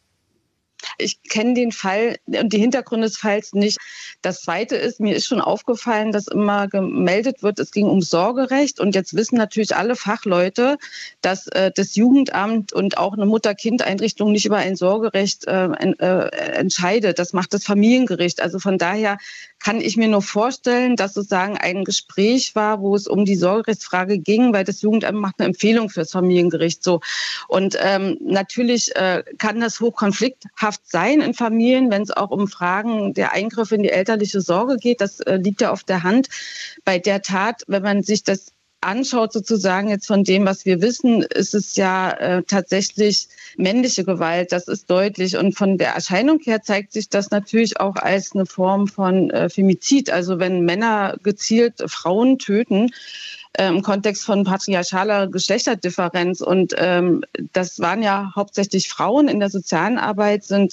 Y: Ich kenne den Fall und die Hintergründe des Falls nicht. Das Zweite ist, mir ist schon aufgefallen, dass immer gemeldet wird, es ging um Sorgerecht. Und jetzt wissen natürlich alle Fachleute, dass das Jugendamt und auch eine Mutter-Kind-Einrichtung nicht über ein Sorgerecht entscheidet. Das macht das Familiengericht. Also von daher kann ich mir nur vorstellen, dass sozusagen ein Gespräch war, wo es um die Sorgerechtsfrage ging, weil das Jugendamt macht eine Empfehlung für das Familiengericht. So. Und natürlich kann das hochkonflikthaft sein in Familien, wenn es auch um Fragen der Eingriffe in die elterliche Sorge geht. Das liegt ja auf der Hand. Bei der Tat, wenn man sich das anschaut, sozusagen jetzt von dem, was wir wissen, ist es ja tatsächlich männliche Gewalt. Das ist deutlich. Und von der Erscheinung her zeigt sich das natürlich auch als eine Form von Femizid. Also wenn Männer gezielt Frauen töten, im Kontext von patriarchaler Geschlechterdifferenz. Und das waren ja hauptsächlich Frauen. In der sozialen Arbeit sind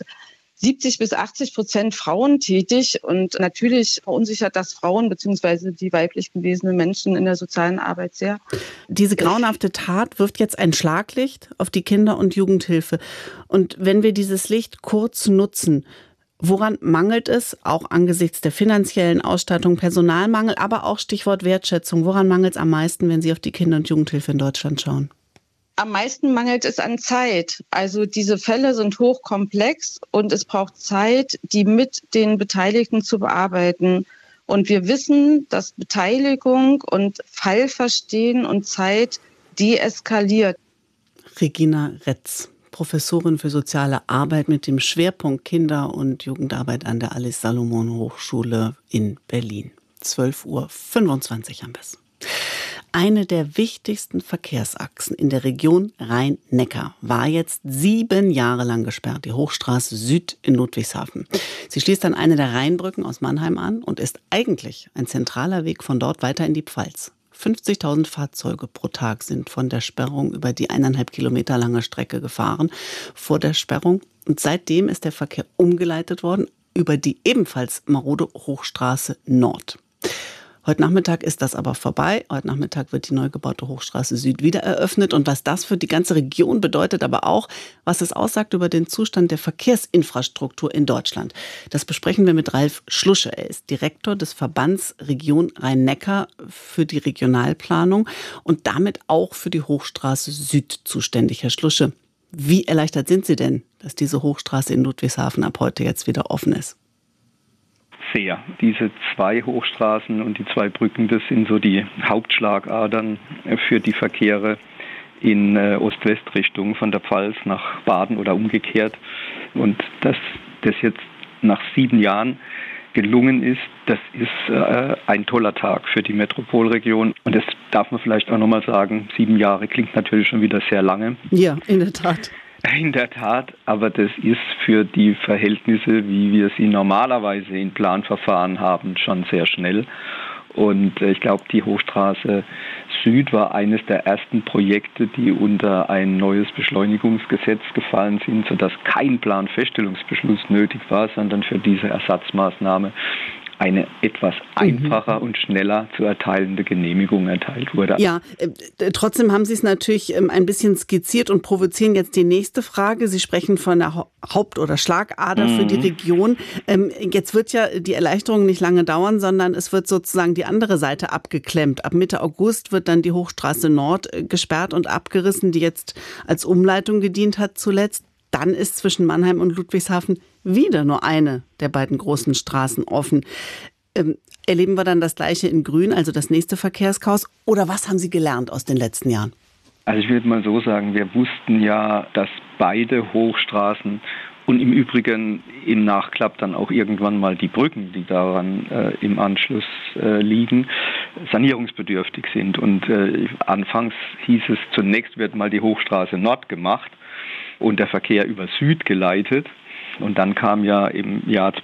Y: 70-80% Frauen tätig. Und natürlich verunsichert das Frauen bzw. die weiblich gelesenen Menschen in der sozialen Arbeit sehr.
O: Diese grauenhafte Tat wirft jetzt ein Schlaglicht auf die Kinder- und Jugendhilfe. Und wenn wir dieses Licht kurz nutzen, woran mangelt es, auch angesichts der finanziellen Ausstattung, Personalmangel, aber auch Stichwort Wertschätzung, woran mangelt es am meisten, wenn Sie auf die Kinder- und Jugendhilfe in Deutschland schauen?
Y: Am meisten mangelt es an Zeit. Also diese Fälle sind hochkomplex und es braucht Zeit, die mit den Beteiligten zu bearbeiten. Und wir wissen, dass Beteiligung und Fallverstehen und Zeit deeskaliert.
O: Regina Retz, Professorin für soziale Arbeit mit dem Schwerpunkt Kinder- und Jugendarbeit an der Alice Salomon Hochschule in Berlin. 12:25 Uhr am besten. Eine der wichtigsten Verkehrsachsen in der Region Rhein-Neckar war jetzt 7 Jahre lang gesperrt, die Hochstraße Süd in Ludwigshafen. Sie schließt an eine der Rheinbrücken aus Mannheim an und ist eigentlich ein zentraler Weg von dort weiter in die Pfalz. 50.000 Fahrzeuge pro Tag sind von der Sperrung über die 1,5 Kilometer lange Strecke gefahren vor der Sperrung. Und seitdem ist der Verkehr umgeleitet worden über die ebenfalls marode Hochstraße Nord. Heute Nachmittag ist das aber vorbei. Heute Nachmittag wird die neu gebaute Hochstraße Süd wieder eröffnet. Und was das für die ganze Region bedeutet, aber auch, was es aussagt über den Zustand der Verkehrsinfrastruktur in Deutschland. Das besprechen wir mit Ralf Schlusche. Er ist Direktor des Verbands Region Rhein-Neckar für die Regionalplanung und damit auch für die Hochstraße Süd zuständig. Herr Schlusche, wie erleichtert sind Sie denn, dass diese Hochstraße in Ludwigshafen ab heute jetzt wieder offen ist?
A: Sehr. Diese 2 Hochstraßen und die 2 Brücken, das sind so die Hauptschlagadern für die Verkehre in Ost-West-Richtung von der Pfalz nach Baden oder umgekehrt. Und dass das jetzt nach 7 Jahren gelungen ist, das ist ein toller Tag für die Metropolregion. Und das darf man vielleicht auch nochmal sagen, 7 Jahre klingt natürlich schon wieder sehr lange.
O: Ja, in der Tat.
A: In der Tat, aber das ist für die Verhältnisse, wie wir sie normalerweise in Planverfahren haben, schon sehr schnell. Und ich glaube, die Hochstraße Süd war eines der ersten Projekte, die unter ein neues Beschleunigungsgesetz gefallen sind, sodass kein Planfeststellungsbeschluss nötig war, sondern für diese Ersatzmaßnahme eine etwas einfacher und schneller zu erteilende Genehmigung erteilt wurde.
O: Ja, trotzdem haben Sie es natürlich ein bisschen skizziert und provozieren jetzt die nächste Frage. Sie sprechen von der Haupt- oder Schlagader für die Region. Jetzt wird ja die Erleichterung nicht lange dauern, sondern es wird sozusagen die andere Seite abgeklemmt. Ab Mitte August wird dann die Hochstraße Nord gesperrt und abgerissen, die jetzt als Umleitung gedient hat zuletzt. Dann ist zwischen Mannheim und Ludwigshafen wieder nur eine der beiden großen Straßen offen. Erleben wir dann das Gleiche in Grün, also das nächste Verkehrschaos? Oder was haben Sie gelernt aus den letzten Jahren?
A: Also ich würde mal so sagen, wir wussten ja, dass beide Hochstraßen und im Übrigen im Nachklapp dann auch irgendwann mal die Brücken, die daran im Anschluss liegen, sanierungsbedürftig sind. Und anfangs hieß es, zunächst wird mal die Hochstraße Nord gemacht und der Verkehr über Süd geleitet. Und dann kam ja im Jahr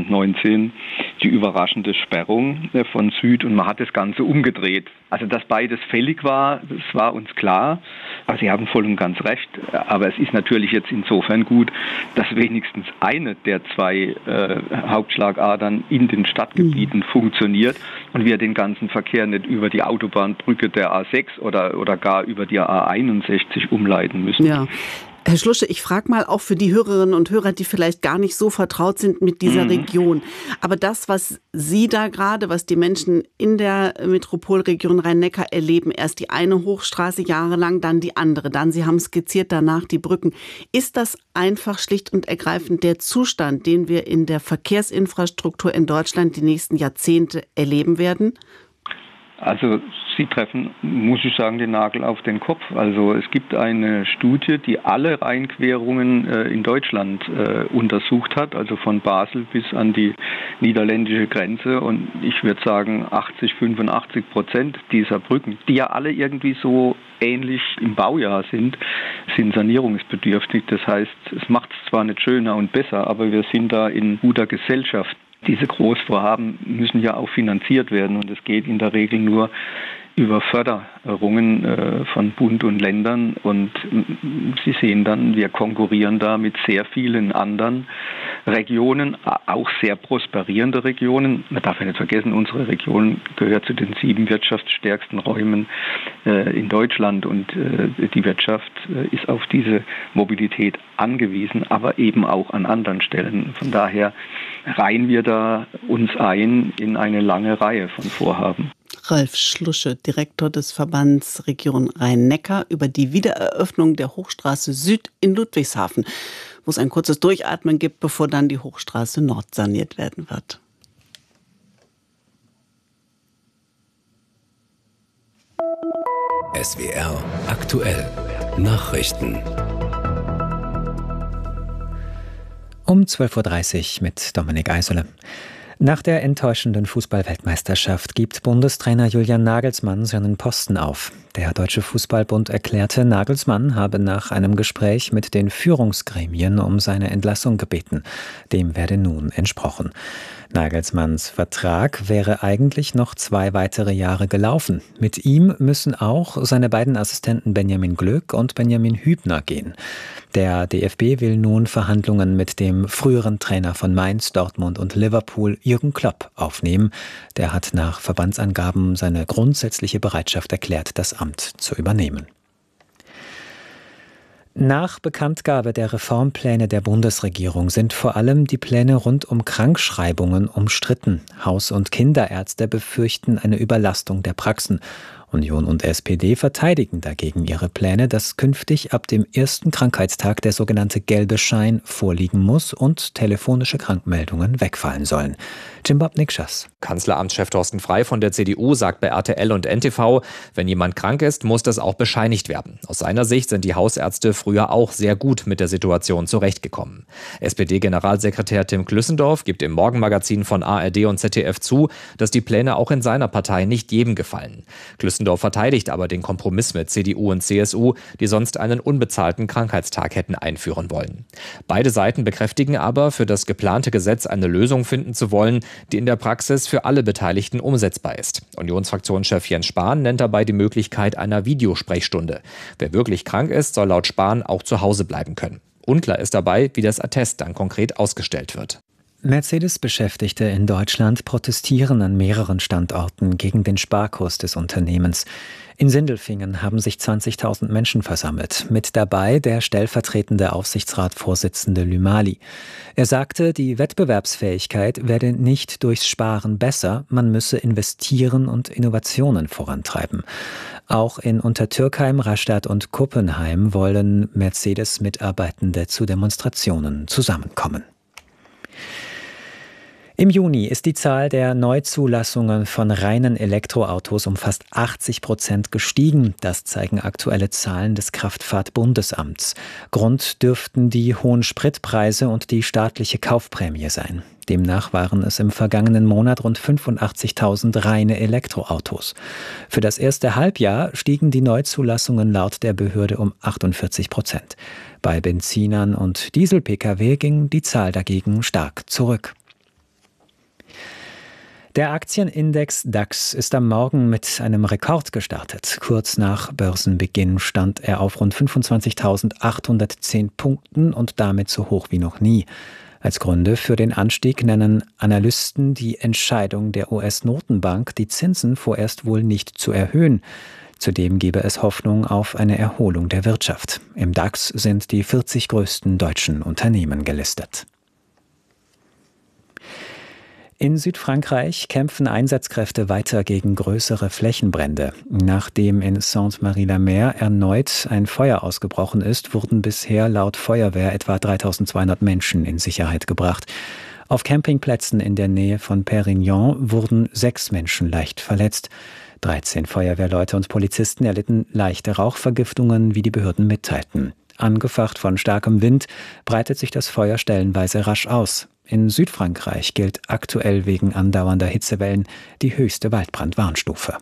A: 2019 die überraschende Sperrung von Süd und man hat das Ganze umgedreht. Also dass beides fällig war, das war uns klar. Aber Sie haben voll und ganz recht. Aber es ist natürlich jetzt insofern gut, dass wenigstens eine der 2 Hauptschlagadern in den Stadtgebieten funktioniert und wir den ganzen Verkehr nicht über die Autobahnbrücke der A6 oder gar über die A61 umleiten müssen.
O: Ja. Herr Schlusche, ich frage mal auch für die Hörerinnen und Hörer, die vielleicht gar nicht so vertraut sind mit dieser Region. Aber das, was Sie da gerade, was die Menschen in der Metropolregion Rhein-Neckar erleben, erst die eine Hochstraße jahrelang, dann die andere, dann, Sie haben skizziert, danach die Brücken. Ist das einfach schlicht und ergreifend der Zustand, den wir in der Verkehrsinfrastruktur in Deutschland die nächsten Jahrzehnte erleben werden?
A: Also Sie treffen, muss ich sagen, den Nagel auf den Kopf. Also es gibt eine Studie, die alle Rheinquerungen in Deutschland untersucht hat, also von Basel bis an die niederländische Grenze. Und ich würde sagen, 85% dieser Brücken, die ja alle irgendwie so ähnlich im Baujahr sind sanierungsbedürftig. Das heißt, es macht es zwar nicht schöner und besser, aber wir sind da in guter Gesellschaft. Diese Großvorhaben müssen ja auch finanziert werden und es geht in der Regel nur über Förderungen von Bund und Ländern. Und Sie sehen dann, wir konkurrieren da mit sehr vielen anderen Regionen, auch sehr prosperierende Regionen. Man darf ja nicht vergessen, unsere Region gehört zu den 7 wirtschaftsstärksten Räumen in Deutschland und die Wirtschaft ist auf diese Mobilität angewiesen, aber eben auch an anderen Stellen. Von daher reihen wir da uns ein in eine lange Reihe von Vorhaben.
O: Ralf Schlusche, Direktor des Verbands Region Rhein-Neckar, über die Wiedereröffnung der Hochstraße Süd in Ludwigshafen, wo es ein kurzes Durchatmen gibt, bevor dann die Hochstraße Nord saniert werden wird.
G: SWR aktuell Nachrichten.
B: Um 12.30 Uhr mit Dominik Eisele. Nach der enttäuschenden Fußball-Weltmeisterschaft gibt Bundestrainer Julian Nagelsmann seinen Posten auf. Der Deutsche Fußballbund erklärte, Nagelsmann habe nach einem Gespräch mit den Führungsgremien um seine Entlassung gebeten. Dem werde nun entsprochen. Nagelsmanns Vertrag wäre eigentlich noch 2 weitere Jahre gelaufen. Mit ihm müssen auch seine beiden Assistenten Benjamin Glück und Benjamin Hübner gehen. Der DFB will nun Verhandlungen mit dem früheren Trainer von Mainz, Dortmund und Liverpool, Jürgen Klopp, aufnehmen. Der hat nach Verbandsangaben seine grundsätzliche Bereitschaft erklärt, das Amt zu übernehmen. Nach Bekanntgabe der Reformpläne der Bundesregierung sind vor allem die Pläne rund um Krankschreibungen umstritten. Haus- und Kinderärzte befürchten eine Überlastung der Praxen. Union und SPD verteidigen dagegen ihre Pläne, dass künftig ab dem ersten Krankheitstag der sogenannte gelbe Schein vorliegen muss und telefonische Krankmeldungen wegfallen sollen. Jimbab Nikschas.
Q: Kanzleramtschef Thorsten Frey von der CDU sagt bei RTL und NTV, wenn jemand krank ist, muss das auch bescheinigt werden. Aus seiner Sicht sind die Hausärzte früher auch sehr gut mit der Situation zurechtgekommen. SPD-Generalsekretär Tim Klüssendorf gibt im Morgenmagazin von ARD und ZDF zu, dass die Pläne auch in seiner Partei nicht jedem gefallen. Klüssendorf verteidigt aber den Kompromiss mit CDU und CSU, die sonst einen unbezahlten Krankheitstag hätten einführen wollen. Beide Seiten bekräftigen aber, für das geplante Gesetz eine Lösung finden zu wollen, die in der Praxis für alle Beteiligten umsetzbar ist. Unionsfraktionschef Jens Spahn nennt dabei die Möglichkeit einer Videosprechstunde. Wer wirklich krank ist, soll laut Spahn auch zu Hause bleiben können. Unklar ist dabei, wie das Attest dann konkret ausgestellt wird.
B: Mercedes-Beschäftigte in Deutschland protestieren an mehreren Standorten gegen den Sparkurs des Unternehmens. In Sindelfingen haben sich 20.000 Menschen versammelt, mit dabei der stellvertretende Aufsichtsratsvorsitzende Lümali. Er sagte, die Wettbewerbsfähigkeit werde nicht durchs Sparen besser, man müsse investieren und Innovationen vorantreiben. Auch in Untertürkheim, Rastatt und Kuppenheim wollen Mercedes-Mitarbeitende zu Demonstrationen zusammenkommen. Im Juni ist die Zahl der Neuzulassungen von reinen Elektroautos um fast 80% gestiegen. Das zeigen aktuelle Zahlen des Kraftfahrtbundesamts. Grund dürften die hohen Spritpreise und die staatliche Kaufprämie sein. Demnach waren es im vergangenen Monat rund 85.000 reine Elektroautos. Für das erste Halbjahr stiegen die Neuzulassungen laut der Behörde um 48%. Bei Benzinern und Diesel-Pkw ging die Zahl dagegen stark zurück. Der Aktienindex DAX ist am Morgen mit einem Rekord gestartet. Kurz nach Börsenbeginn stand er auf rund 25.810 Punkten und damit so hoch wie noch nie. Als Gründe für den Anstieg nennen Analysten die Entscheidung der US-Notenbank, die Zinsen vorerst wohl nicht zu erhöhen. Zudem gebe es Hoffnung auf eine Erholung der Wirtschaft. Im DAX sind die 40 größten deutschen Unternehmen gelistet. In Südfrankreich kämpfen Einsatzkräfte weiter gegen größere Flächenbrände. Nachdem in Sainte-Marie-la-Mer erneut ein Feuer ausgebrochen ist, wurden bisher laut Feuerwehr etwa 3.200 Menschen in Sicherheit gebracht. Auf Campingplätzen in der Nähe von Perignon wurden 6 Menschen leicht verletzt. 13 Feuerwehrleute und Polizisten erlitten leichte Rauchvergiftungen, wie die Behörden mitteilten. Angefacht von starkem Wind breitet sich das Feuer stellenweise rasch aus. In Südfrankreich gilt aktuell wegen andauernder Hitzewellen die höchste Waldbrandwarnstufe.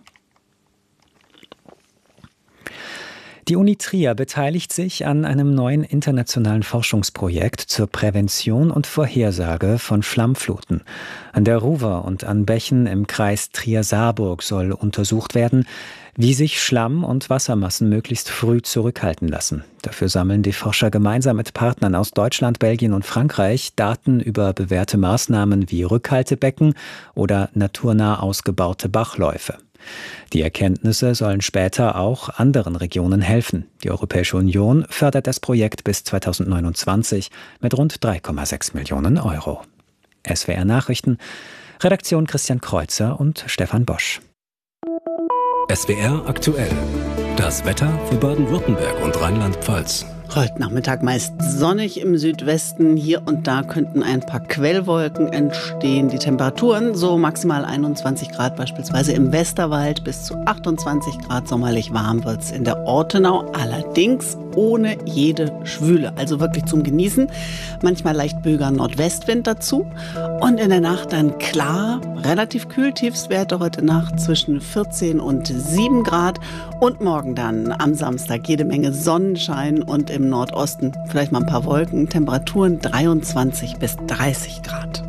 B: Die Uni Trier beteiligt sich an einem neuen internationalen Forschungsprojekt zur Prävention und Vorhersage von Schlammfluten. An der Ruwer und an Bächen im Kreis Trier-Saarburg soll untersucht werden, wie sich Schlamm und Wassermassen möglichst früh zurückhalten lassen. Dafür sammeln die Forscher gemeinsam mit Partnern aus Deutschland, Belgien und Frankreich Daten über bewährte Maßnahmen wie Rückhaltebecken oder naturnah ausgebaute Bachläufe. Die Erkenntnisse sollen später auch anderen Regionen helfen. Die Europäische Union fördert das Projekt bis 2029 mit rund 3,6 Millionen Euro. SWR Nachrichten, Redaktion Christian Kreuzer und Stefan Bosch.
G: SWR aktuell. Das Wetter für Baden-Württemberg und Rheinland-Pfalz.
O: Heute Nachmittag meist sonnig im Südwesten. Hier und da könnten ein paar Quellwolken entstehen. Die Temperaturen so maximal 21 Grad, beispielsweise im Westerwald, bis zu 28 Grad. Sommerlich warm wird's in der Ortenau. Allerdings ohne jede Schwüle. Also wirklich zum Genießen. Manchmal leicht böiger Nordwestwind dazu. Und in der Nacht dann klar, relativ kühl, Tiefstwerte heute Nacht zwischen 14 und 7 Grad. Und morgen dann am Samstag jede Menge Sonnenschein und im Nordosten vielleicht mal ein paar Wolken. Temperaturen 23 bis 30 Grad.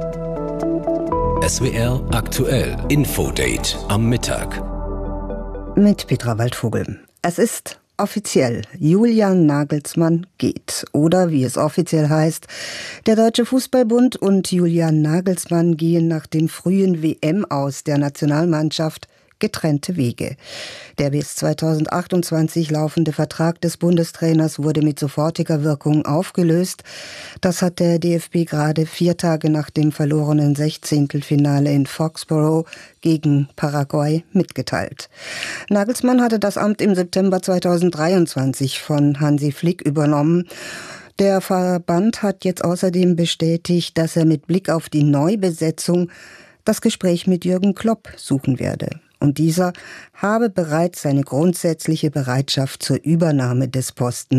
G: SWR aktuell Infodate am Mittag.
C: Mit Petra Waldvogel. Es ist offiziell, Julian Nagelsmann geht. Oder wie es offiziell heißt, der Deutsche Fußballbund und Julian Nagelsmann gehen nach dem frühen WM-Aus der Nationalmannschaft getrennte Wege. Der bis 2028 laufende Vertrag des Bundestrainers wurde mit sofortiger Wirkung aufgelöst. Das hat der DFB gerade 4 Tage nach dem verlorenen 16. Finale in Foxborough gegen Paraguay mitgeteilt. Nagelsmann hatte das Amt im September 2023 von Hansi Flick übernommen. Der Verband hat jetzt außerdem bestätigt, dass er mit Blick auf die Neubesetzung das Gespräch mit Jürgen Klopp suchen werde. Und dieser habe bereits seine grundsätzliche Bereitschaft zur Übernahme des Postens